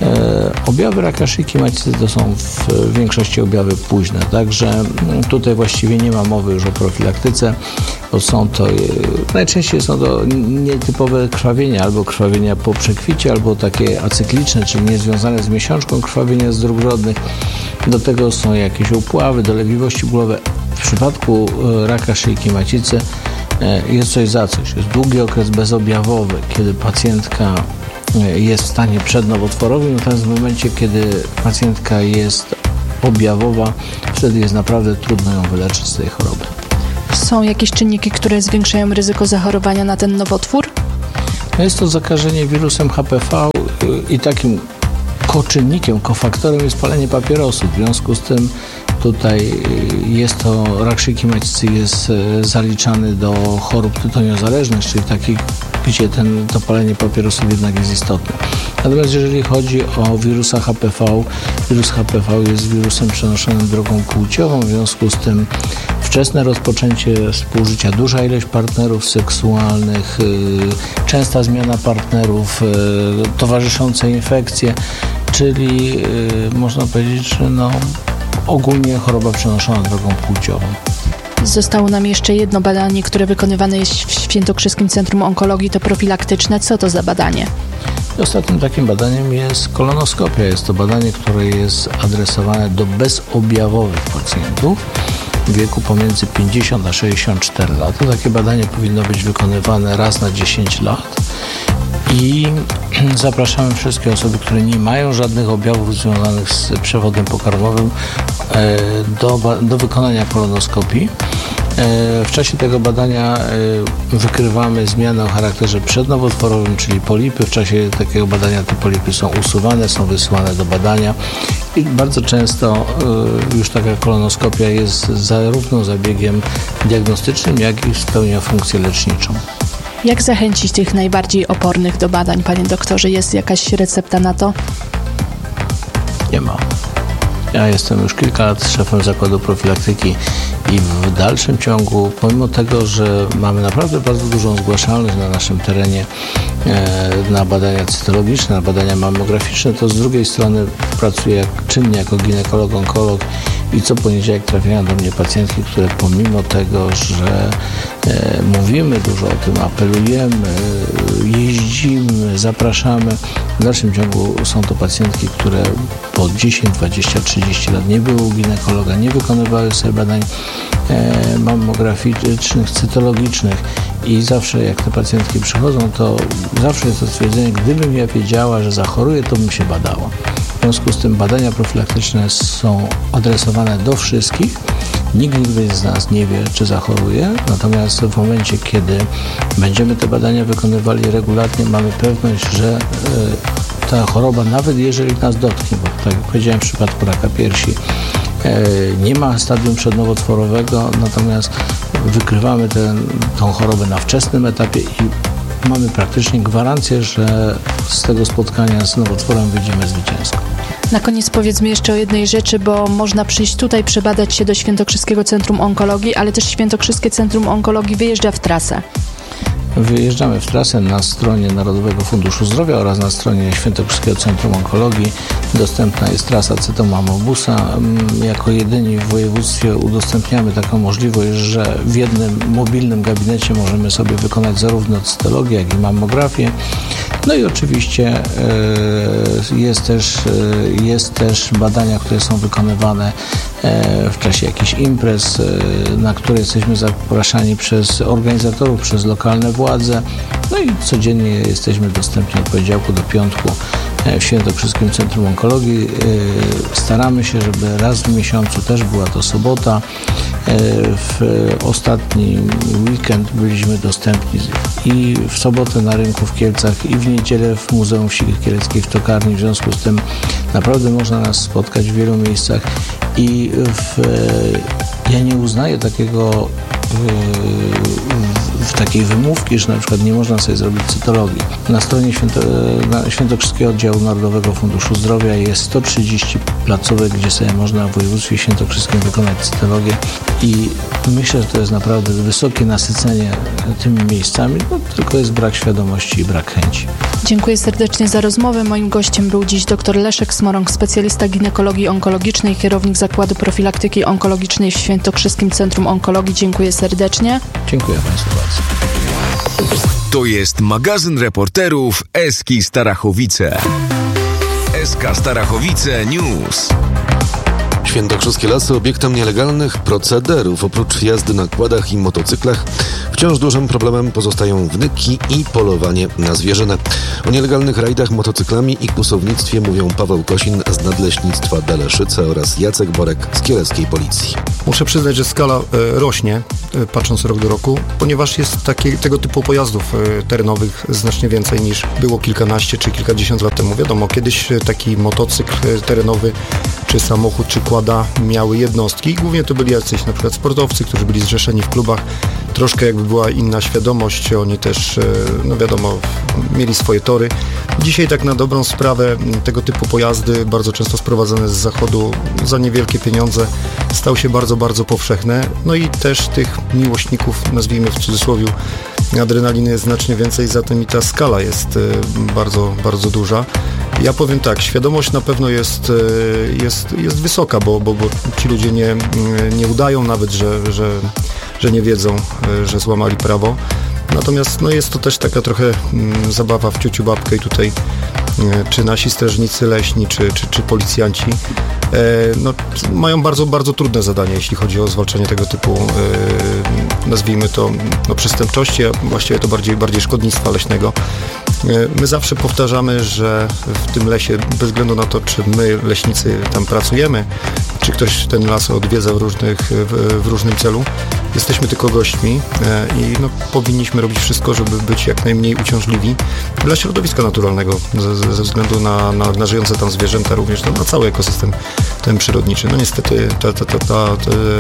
Objawy raka szyjki macicy to są w większości objawy późne, także tutaj właściwie nie ma mowy już o profilaktyce, bo są to, najczęściej są to nietypowe krwawienia, albo krwawienia po przekwicie, albo takie acykliczne, czyli niezwiązane z miesiączką krwawienia z dróg rodnych. Do tego są jakieś upławy, dolegliwości bólowe. W przypadku raka szyjki macicy jest coś za coś. Jest długi okres bezobjawowy, kiedy pacjentka jest w stanie przednowotworowym, natomiast w momencie, kiedy pacjentka jest objawowa, wtedy jest naprawdę trudno ją wyleczyć z tej choroby. Są jakieś czynniki, które zwiększają ryzyko zachorowania na ten nowotwór? Jest to zakażenie wirusem H P V i takim koczynnikiem, kofaktorem jest palenie papierosów. W związku z tym tutaj jest to, rak szyjki macicy jest zaliczany do chorób tytoniozależnych, czyli takich, gdzie ten, to palenie papierosów jednak jest istotne. Natomiast jeżeli chodzi o wirusa H P V, wirus H P V jest wirusem przenoszonym drogą płciową, w związku z tym wczesne rozpoczęcie współżycia, duża ilość partnerów seksualnych, yy, częsta zmiana partnerów, yy, towarzyszące infekcje, czyli yy, można powiedzieć, że no, ogólnie choroba przenoszona drogą płciową. Zostało nam jeszcze jedno badanie, które wykonywane jest w Świętokrzyskim Centrum Onkologii, to profilaktyczne. Co to za badanie? Ostatnim takim badaniem jest kolonoskopia. Jest to badanie, które jest adresowane do bezobjawowych pacjentów w wieku pomiędzy pięćdziesiąt a sześćdziesiąt cztery lata. Takie badanie powinno być wykonywane raz na dziesięć lat. I zapraszamy wszystkie osoby, które nie mają żadnych objawów związanych z przewodem pokarmowym do, do wykonania kolonoskopii. W czasie tego badania wykrywamy zmiany o charakterze przednowotworowym, czyli polipy. W czasie takiego badania te polipy są usuwane, są wysyłane do badania i bardzo często już taka kolonoskopia jest zarówno zabiegiem diagnostycznym, jak i spełnia funkcję leczniczą. Jak zachęcić tych najbardziej opornych do badań, panie doktorze? Jest jakaś recepta na to? Nie ma. Ja jestem już kilka lat szefem zakładu profilaktyki i w dalszym ciągu, pomimo tego, że mamy naprawdę bardzo dużą zgłaszalność na naszym terenie na badania cytologiczne, na badania mammograficzne, to z drugiej strony pracuję jak, czynnie jako ginekolog, onkolog i co poniedziałek trafiają do mnie pacjentki, które pomimo tego, że e, mówimy dużo o tym, apelujemy, jeździmy, zapraszamy, w dalszym ciągu są to pacjentki, które po dziesięć, dwadzieścia, trzydzieści lat nie były u ginekologa, nie wykonywały sobie badań e, mammograficznych, cytologicznych i zawsze jak te pacjentki przychodzą, to zawsze jest to stwierdzenie, gdybym ja wiedziała, że zachoruję, to bym się badała. W związku z tym badania profilaktyczne są adresowane do wszystkich. Nikt nigdy z nas nie wie, czy zachoruje, natomiast w momencie, kiedy będziemy te badania wykonywali regularnie, mamy pewność, że y, ta choroba, nawet jeżeli nas dotknie, bo tak jak powiedziałem w przypadku raka piersi, y, nie ma stadium przednowotworowego, natomiast wykrywamy ten, tą chorobę na wczesnym etapie i mamy praktycznie gwarancję, że z tego spotkania z nowotworem wyjdziemy zwycięsko. Na koniec powiedzmy jeszcze o jednej rzeczy, bo można przyjść tutaj, przebadać się do Świętokrzyskiego Centrum Onkologii, ale też Świętokrzyskie Centrum Onkologii wyjeżdża w trasę. Wyjeżdżamy w trasę na stronie Narodowego Funduszu Zdrowia oraz na stronie Świętokrzyskiego Centrum Onkologii. Dostępna jest trasa cytomamobusa. Jako jedyni w województwie udostępniamy taką możliwość, że w jednym mobilnym gabinecie możemy sobie wykonać zarówno cytologię, jak i mammografię. No i oczywiście jest też, jest też badania, które są wykonywane w czasie jakichś imprez, na które jesteśmy zapraszani przez organizatorów, przez lokalne władze. No i codziennie jesteśmy dostępni od poniedziałku do piątku w Świętokrzyskim Centrum Onkologii. Staramy się, żeby raz w miesiącu też była to sobota. W ostatni weekend byliśmy dostępni i w sobotę na rynku w Kielcach, i w niedzielę w Muzeum Wsi Kieleckiej w Tokarni. W związku z tym naprawdę można nas spotkać w wielu miejscach i w, ja nie uznaję takiego w, w takiej wymówki, że na przykład nie można sobie zrobić cytologii. Na stronie Święto, na Świętokrzyskiego Oddziału Narodowego Funduszu Zdrowia jest sto trzydzieści placówek, gdzie sobie można w województwie świętokrzyskim wykonać cytologię i myślę, że to jest naprawdę wysokie nasycenie tymi miejscami, no, tylko jest brak świadomości i brak chęci. Dziękuję serdecznie za rozmowę. Moim gościem był dziś dr Leszek Smorąg, specjalista ginekologii onkologicznej, kierownik Zakładu Profilaktyki Onkologicznej w Świętokrzyskim Centrum Onkologii. Dziękuję serdecznie. Dziękuję Państwu bardzo. To jest magazyn reporterów Eski Starachowice. Eska Starachowice News. Świętokrzyskie lasy obiektem nielegalnych procederów. Oprócz jazdy na quadach i motocyklach wciąż dużym problemem pozostają wnyki i polowanie na zwierzynę. O nielegalnych rajdach motocyklami i kłusownictwie mówią Paweł Kosin z Nadleśnictwa Daleszyce oraz Jacek Borek z kieleckiej policji. Muszę przyznać, że skala e, rośnie, e, patrząc rok do roku, ponieważ jest takie, tego typu pojazdów e, terenowych znacznie więcej niż było kilkanaście czy kilkadziesiąt lat temu. Wiadomo, kiedyś e, taki motocykl e, terenowy, czy samochód, czy quada miały jednostki. Głównie to byli jacyś na przykład sportowcy, którzy byli zrzeszeni w klubach. Troszkę jakby była inna świadomość, oni też, e, no wiadomo, mieli swoje tory. Dzisiaj tak na dobrą sprawę tego typu pojazdy, bardzo często sprowadzane z zachodu za niewielkie pieniądze, stał się bardzo, bardzo powszechne. No i też tych miłośników, nazwijmy w cudzysłowie, adrenaliny jest znacznie więcej, zatem i ta skala jest bardzo, bardzo duża. Ja powiem tak, świadomość na pewno jest, jest, jest wysoka, bo, bo, bo ci ludzie nie, nie udają nawet, że, że, że nie wiedzą, że złamali prawo. Natomiast no jest to też taka trochę mm, zabawa w ciuciu babkę i tutaj e, czy nasi strażnicy leśni, czy, czy, czy policjanci e, no, mają bardzo, bardzo trudne zadanie, jeśli chodzi o zwalczanie tego typu, e, nazwijmy to, no, przestępczości, a właściwie to bardziej, bardziej szkodnictwa leśnego. E, my zawsze powtarzamy, że w tym lesie, bez względu na to, czy my, leśnicy, tam pracujemy, czy ktoś ten las odwiedza w, różnych, w, w różnym celu, jesteśmy tylko gośćmi e, i no, powinniśmy robić wszystko, żeby być jak najmniej uciążliwi dla środowiska naturalnego, ze, ze względu na, na, na żyjące tam zwierzęta, również no, na cały ekosystem ten przyrodniczy. No niestety ta, ta, ta, ta, ta,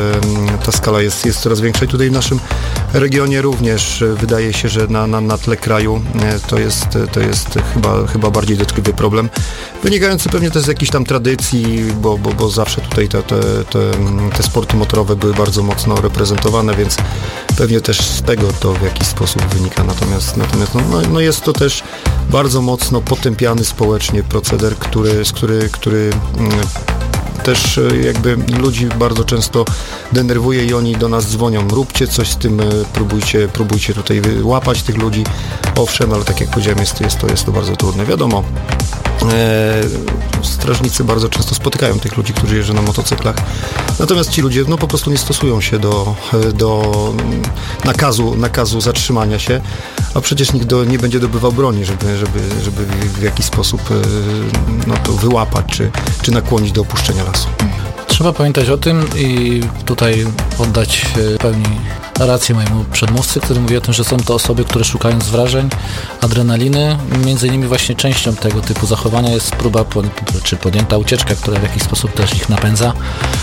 ta skala jest, jest coraz większa i tutaj w naszym regionie również wydaje się, że na, na, na tle kraju to jest, to jest chyba, chyba bardziej dotkliwy problem, wynikający pewnie też z jakichś tam tradycji, bo, bo, bo zawsze tutaj te, te, te, te sporty motorowe były bardzo mocno reprezentowane, więc pewnie też z tego to w jakiś sposób wynika. Natomiast, natomiast no, no jest to też bardzo mocno potępiany społecznie proceder, który, z który, który mm, też jakby ludzi bardzo często denerwuje i oni do nas dzwonią. Róbcie coś z tym, próbujcie, próbujcie tutaj łapać tych ludzi. Owszem, ale tak jak powiedziałem, jest, jest, to, jest to bardzo trudne. Wiadomo, e, strażnicy bardzo często spotykają tych ludzi, którzy jeżdżą na motocyklach. Natomiast ci ludzie no, po prostu nie stosują się do, do nakazu, nakazu zatrzymania się, a przecież nikt do, nie będzie dobywał broni, żeby, żeby, żeby w jakiś sposób no, to wyłapać, czy, czy nakłonić do opuszczenia lasu. Trzeba pamiętać o tym i tutaj oddać w pełni rację mojemu przedmówcy, który mówi o tym, że są to osoby, które szukając wrażeń, adrenaliny, między innymi właśnie częścią tego typu zachowania jest próba czy podjęta ucieczka, która w jakiś sposób też ich napędza,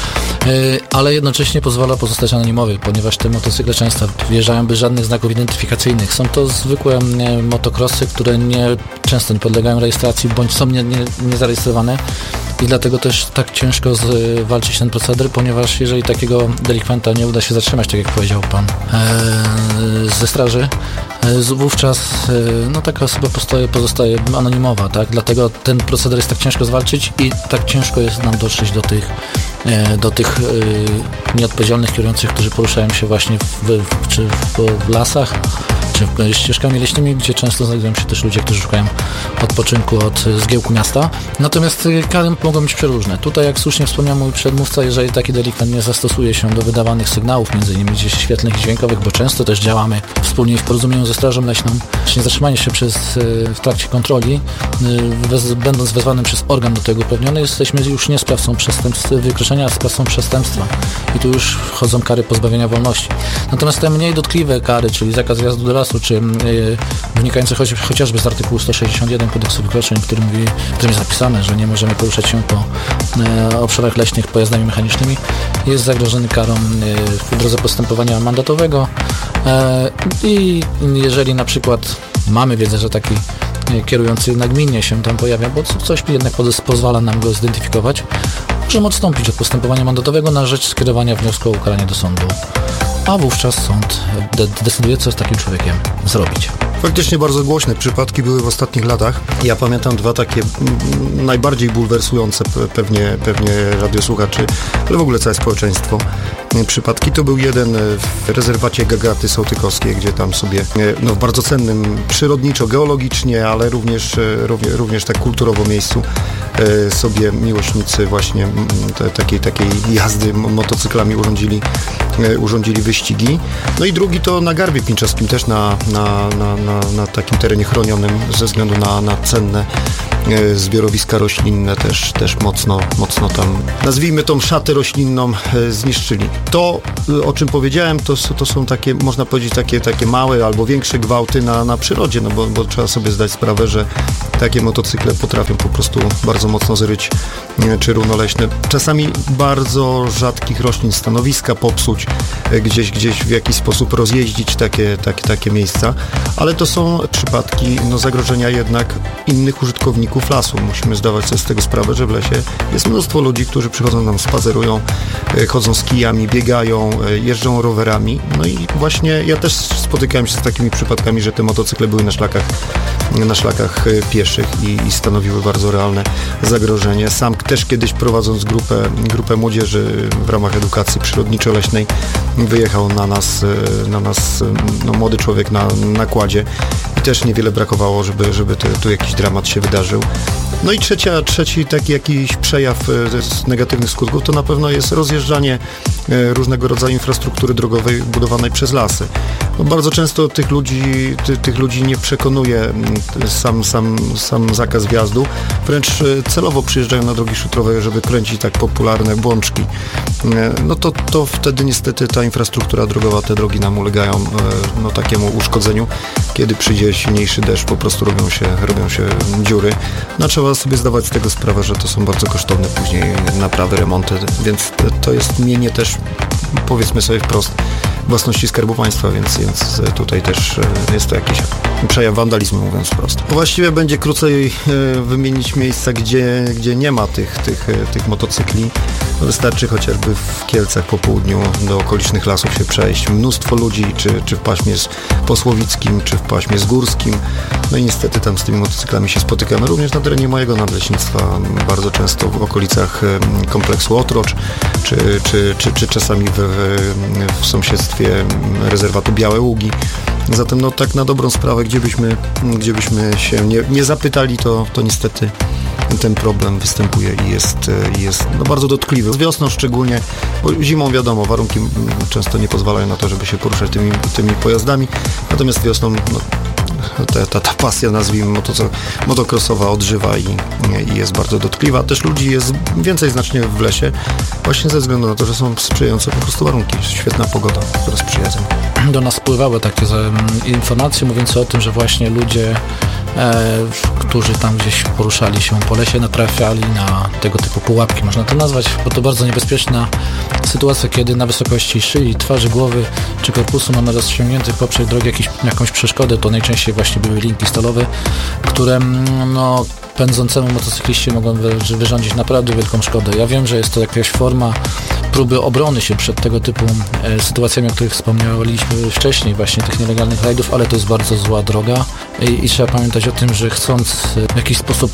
ale jednocześnie pozwala pozostać anonimowy, ponieważ te motocykle często wjeżdżają bez żadnych znaków identyfikacyjnych. Są to zwykłe motokrosy, które nie, często nie podlegają rejestracji bądź są nie, nie, niezarejestrowane. I dlatego też tak ciężko walczyć ten proceder, ponieważ jeżeli takiego delikwenta nie uda się zatrzymać, tak jak powiedział pan e, ze straży, e, wówczas e, no, taka osoba pozostaje, pozostaje anonimowa, tak? Dlatego ten proceder jest tak ciężko zwalczyć i tak ciężko jest nam dotrzeć do tych, e, do tych e, nieodpowiedzialnych kierujących, którzy poruszają się właśnie w, w, czy w, w lasach, czy ścieżkami leśnymi, gdzie często znajdują się też ludzie, którzy szukają odpoczynku od zgiełku miasta. Natomiast kary mogą być przeróżne. Tutaj, jak słusznie wspomniał mój przedmówca, jeżeli taki delikwent nie zastosuje się do wydawanych sygnałów, między innymi gdzieś świetlnych i dźwiękowych, bo często też działamy wspólnie w porozumieniu ze Strażą Leśną, czy nie zatrzymanie się przez, w trakcie kontroli, wez, będąc wezwanym przez organ do tego uprawniony, jesteśmy już nie sprawcą przestępstwa, wykroczenia, a sprawcą przestępstwa. I tu już wchodzą kary pozbawienia wolności. Natomiast te mniej dotkliwe kary, czyli zakaz wjazdu do lasu, lasu, czy wynikające choć, chociażby z artykułu sto sześćdziesiąt jeden Kodeksu wykroczeń, który mówi, w którym jest napisane, że nie możemy poruszać się po e, obszarach leśnych pojazdami mechanicznymi, jest zagrożony karą e, w drodze postępowania mandatowego e, i jeżeli na przykład mamy wiedzę, że taki kierujący nagminnie się tam pojawia, bo coś jednak pozwala nam go zidentyfikować, możemy odstąpić od postępowania mandatowego na rzecz skierowania wniosku o ukaranie do sądu, a wówczas sąd de- decyduje, co z takim człowiekiem zrobić. Faktycznie bardzo głośne przypadki były w ostatnich latach. Ja pamiętam dwa takie m, najbardziej bulwersujące pewnie, pewnie radiosłuchaczy, ale w ogóle całe społeczeństwo. Przypadki to był jeden w rezerwacie Gagaty Sołtykowskiej, gdzie tam sobie no, w bardzo cennym przyrodniczo, geologicznie, ale również, również, również tak kulturowo miejscu sobie miłośnicy właśnie te, takiej, takiej jazdy motocyklami urządzili, urządzili wyścigi. No i drugi to na Garbie Pinczewskim, też na, na, na, na, na takim terenie chronionym ze względu na, na cenne zbiorowiska roślinne, też, też mocno, mocno tam, nazwijmy tą szatę roślinną, zniszczyli. To, o czym powiedziałem, to, to są takie, można powiedzieć, takie, takie małe albo większe gwałty na, na przyrodzie, no bo, bo trzeba sobie zdać sprawę, że takie motocykle potrafią po prostu bardzo mocno zryć czy równoleśne, czasami bardzo rzadkich roślin, stanowiska popsuć, gdzieś, gdzieś w jakiś sposób rozjeździć takie, takie, takie miejsca, ale to są przypadki no, zagrożenia jednak innych użytkowników lasu. Musimy zdawać sobie z tego sprawę, że w lesie jest mnóstwo ludzi, którzy przychodzą tam, spacerują, chodzą z kijami, biegają, jeżdżą rowerami. No i właśnie ja też spotykałem się z takimi przypadkami, że te motocykle były na szlakach, na szlakach pieszych i, i stanowiły bardzo realne zagrożenie. Sam też kiedyś prowadząc grupę, grupę młodzieży w ramach edukacji przyrodniczo-leśnej wyjechał na nas, na nas no, młody człowiek na nakładzie i też niewiele brakowało, żeby, żeby te, tu jakiś dramat się wydarzył. No i trzecia, trzeci taki jakiś przejaw negatywnych skutków to na pewno jest rozjeżdżanie różnego rodzaju infrastruktury drogowej budowanej przez lasy. No bardzo często tych ludzi, ty, tych ludzi nie przekonuje sam, sam, sam zakaz wjazdu, wręcz celowo przyjeżdżają na drogi szutrowe, żeby kręcić tak popularne błączki. No to, to wtedy niestety ta infrastruktura drogowa, te drogi nam ulegają no, takiemu uszkodzeniu. Kiedy przyjdzie silniejszy deszcz, po prostu robią się, robią się dziury. No trzeba sobie zdawać z tego sprawę, że to są bardzo kosztowne później naprawy, remonty, więc to jest mienie też, powiedzmy sobie wprost, własności Skarbu Państwa, więc, więc tutaj też jest to jakiś przejaw wandalizmu, mówiąc wprost. Właściwie będzie krócej wymienić miejsca, gdzie, gdzie nie ma tych, tych, tych motocykli. Wystarczy chociażby w Kielcach po południu do okolicznych lasów się przejść. Mnóstwo ludzi, czy, czy w paśmie posłowickim, czy w paśmie zgórskim. No i niestety tam z tymi motocyklami się spotykamy. Również na terenie mojego nadleśnictwa, bardzo często w okolicach kompleksu Otrocz, czy, czy, czy, czy czasami w, w sąsiedztwie rezerwatu Białe Ługi. Zatem no tak na dobrą sprawę, gdzie byśmy, gdzie byśmy się nie, nie zapytali, to, to niestety ten problem występuje i jest, jest no bardzo dotkliwy. Z wiosną szczególnie, bo zimą wiadomo, warunki często nie pozwalają na to, żeby się poruszać tymi, tymi pojazdami, natomiast wiosną no, ta, ta, ta pasja, nazwijmy moto, motocrossowa odżywa i, i jest bardzo dotkliwa. Też ludzi jest więcej znacznie w lesie, właśnie ze względu na to, że są sprzyjające po prostu warunki. Świetna pogoda, która sprzyja temu. Do nas spływały takie informacje mówiące o tym, że właśnie ludzie, e, którzy tam gdzieś poruszali się po lesie, natrafiali na tego typu pułapki, można to nazwać, bo to bardzo niebezpieczna sytuacja, kiedy na wysokości szyi, twarzy, głowy czy korpusu mamy rozciągniętych poprzek drogi jakiś, jakąś przeszkodę, to najczęściej właśnie były linki stalowe, które no, pędzącemu motocykliście mogą wy, wyrządzić naprawdę wielką szkodę. Ja wiem, że jest to jakaś forma próby obrony się przed tego typu e, sytuacjami, o których wspomnieliśmy wcześniej, właśnie tych nielegalnych rajdów, ale to jest bardzo zła droga i, i trzeba pamiętać o tym, że chcąc w jakiś sposób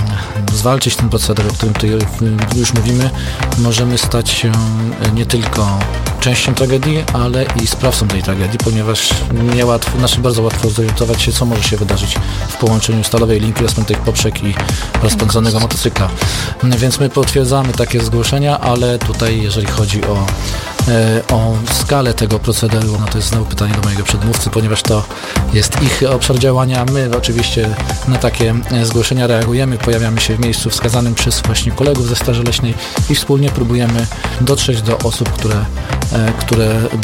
m, zwalczyć ten proceder, o którym tutaj już mówimy, możemy stać się nie tylko częścią tragedii, ale i sprawcą tej tragedii, ponieważ niełatwo, znaczy bardzo łatwo zorientować się, co może się wydarzyć w połączeniu stalowej linki, rozpiętych poprzek i rozpędzonego motocykla. Więc my potwierdzamy takie zgłoszenia, ale tutaj jeżeli chodzi o, e, o skalę tego procederu, no to jest znowu pytanie do mojego przedmówcy, ponieważ to jest ich obszar działania. My oczywiście na takie zgłoszenia reagujemy, pojawiamy się w miejscu wskazanym przez właśnie kolegów ze Straży Leśnej i wspólnie próbujemy dotrzeć do osób, które, e, które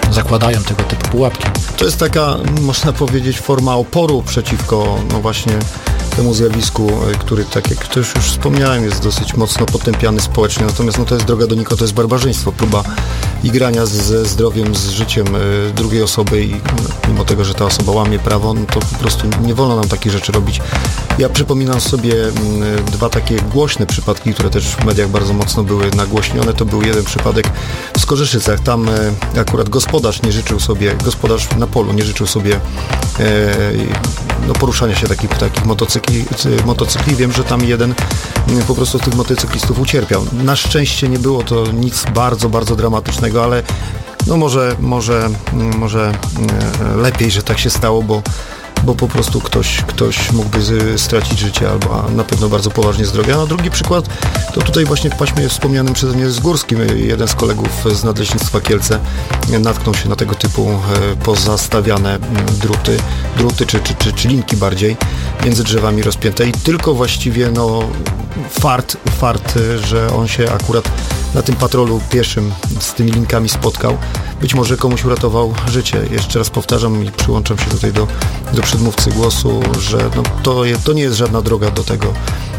zakładają tego typu pułapki. To jest taka, można powiedzieć, forma oporu przeciwko, no właśnie, temu zjawisku, który, tak jak też już wspomniałem, jest dosyć mocno potępiany społecznie, natomiast no, to jest droga donikąd, to jest barbarzyństwo, próba igrania ze zdrowiem, z życiem y, drugiej osoby i no, mimo tego, że ta osoba łamie prawo, no to po prostu nie wolno nam takich rzeczy robić. Ja przypominam sobie y, dwa takie głośne przypadki, które też w mediach bardzo mocno były nagłośnione. To był jeden przypadek w Skorzyszycach. Tam y, akurat gospodarz nie życzył sobie, gospodarz na polu nie życzył sobie y, no, poruszania się takich, takich motocykli, motocykli. Wiem, że tam jeden y, po prostu z tych motocyklistów ucierpiał. Na szczęście nie było to nic bardzo, bardzo dramatycznego, ale no może, może, może lepiej, że tak się stało, bo, bo po prostu ktoś, ktoś mógłby stracić życie albo na pewno bardzo poważnie zdrowie. A na drugi przykład to tutaj właśnie w paśmie wspomnianym przeze mnie z Górskim jeden z kolegów z Nadleśnictwa Kielce natknął się na tego typu pozastawiane druty, druty czy, czy, czy, czy linki bardziej między drzewami rozpięte i tylko właściwie no fart, fart, że on się akurat na tym patrolu pieszym z tymi linkami spotkał. Być może komuś uratował życie. Jeszcze raz powtarzam i przyłączam się tutaj do, do przedmówcy głosu, że no to, je, to nie jest żadna droga do tego,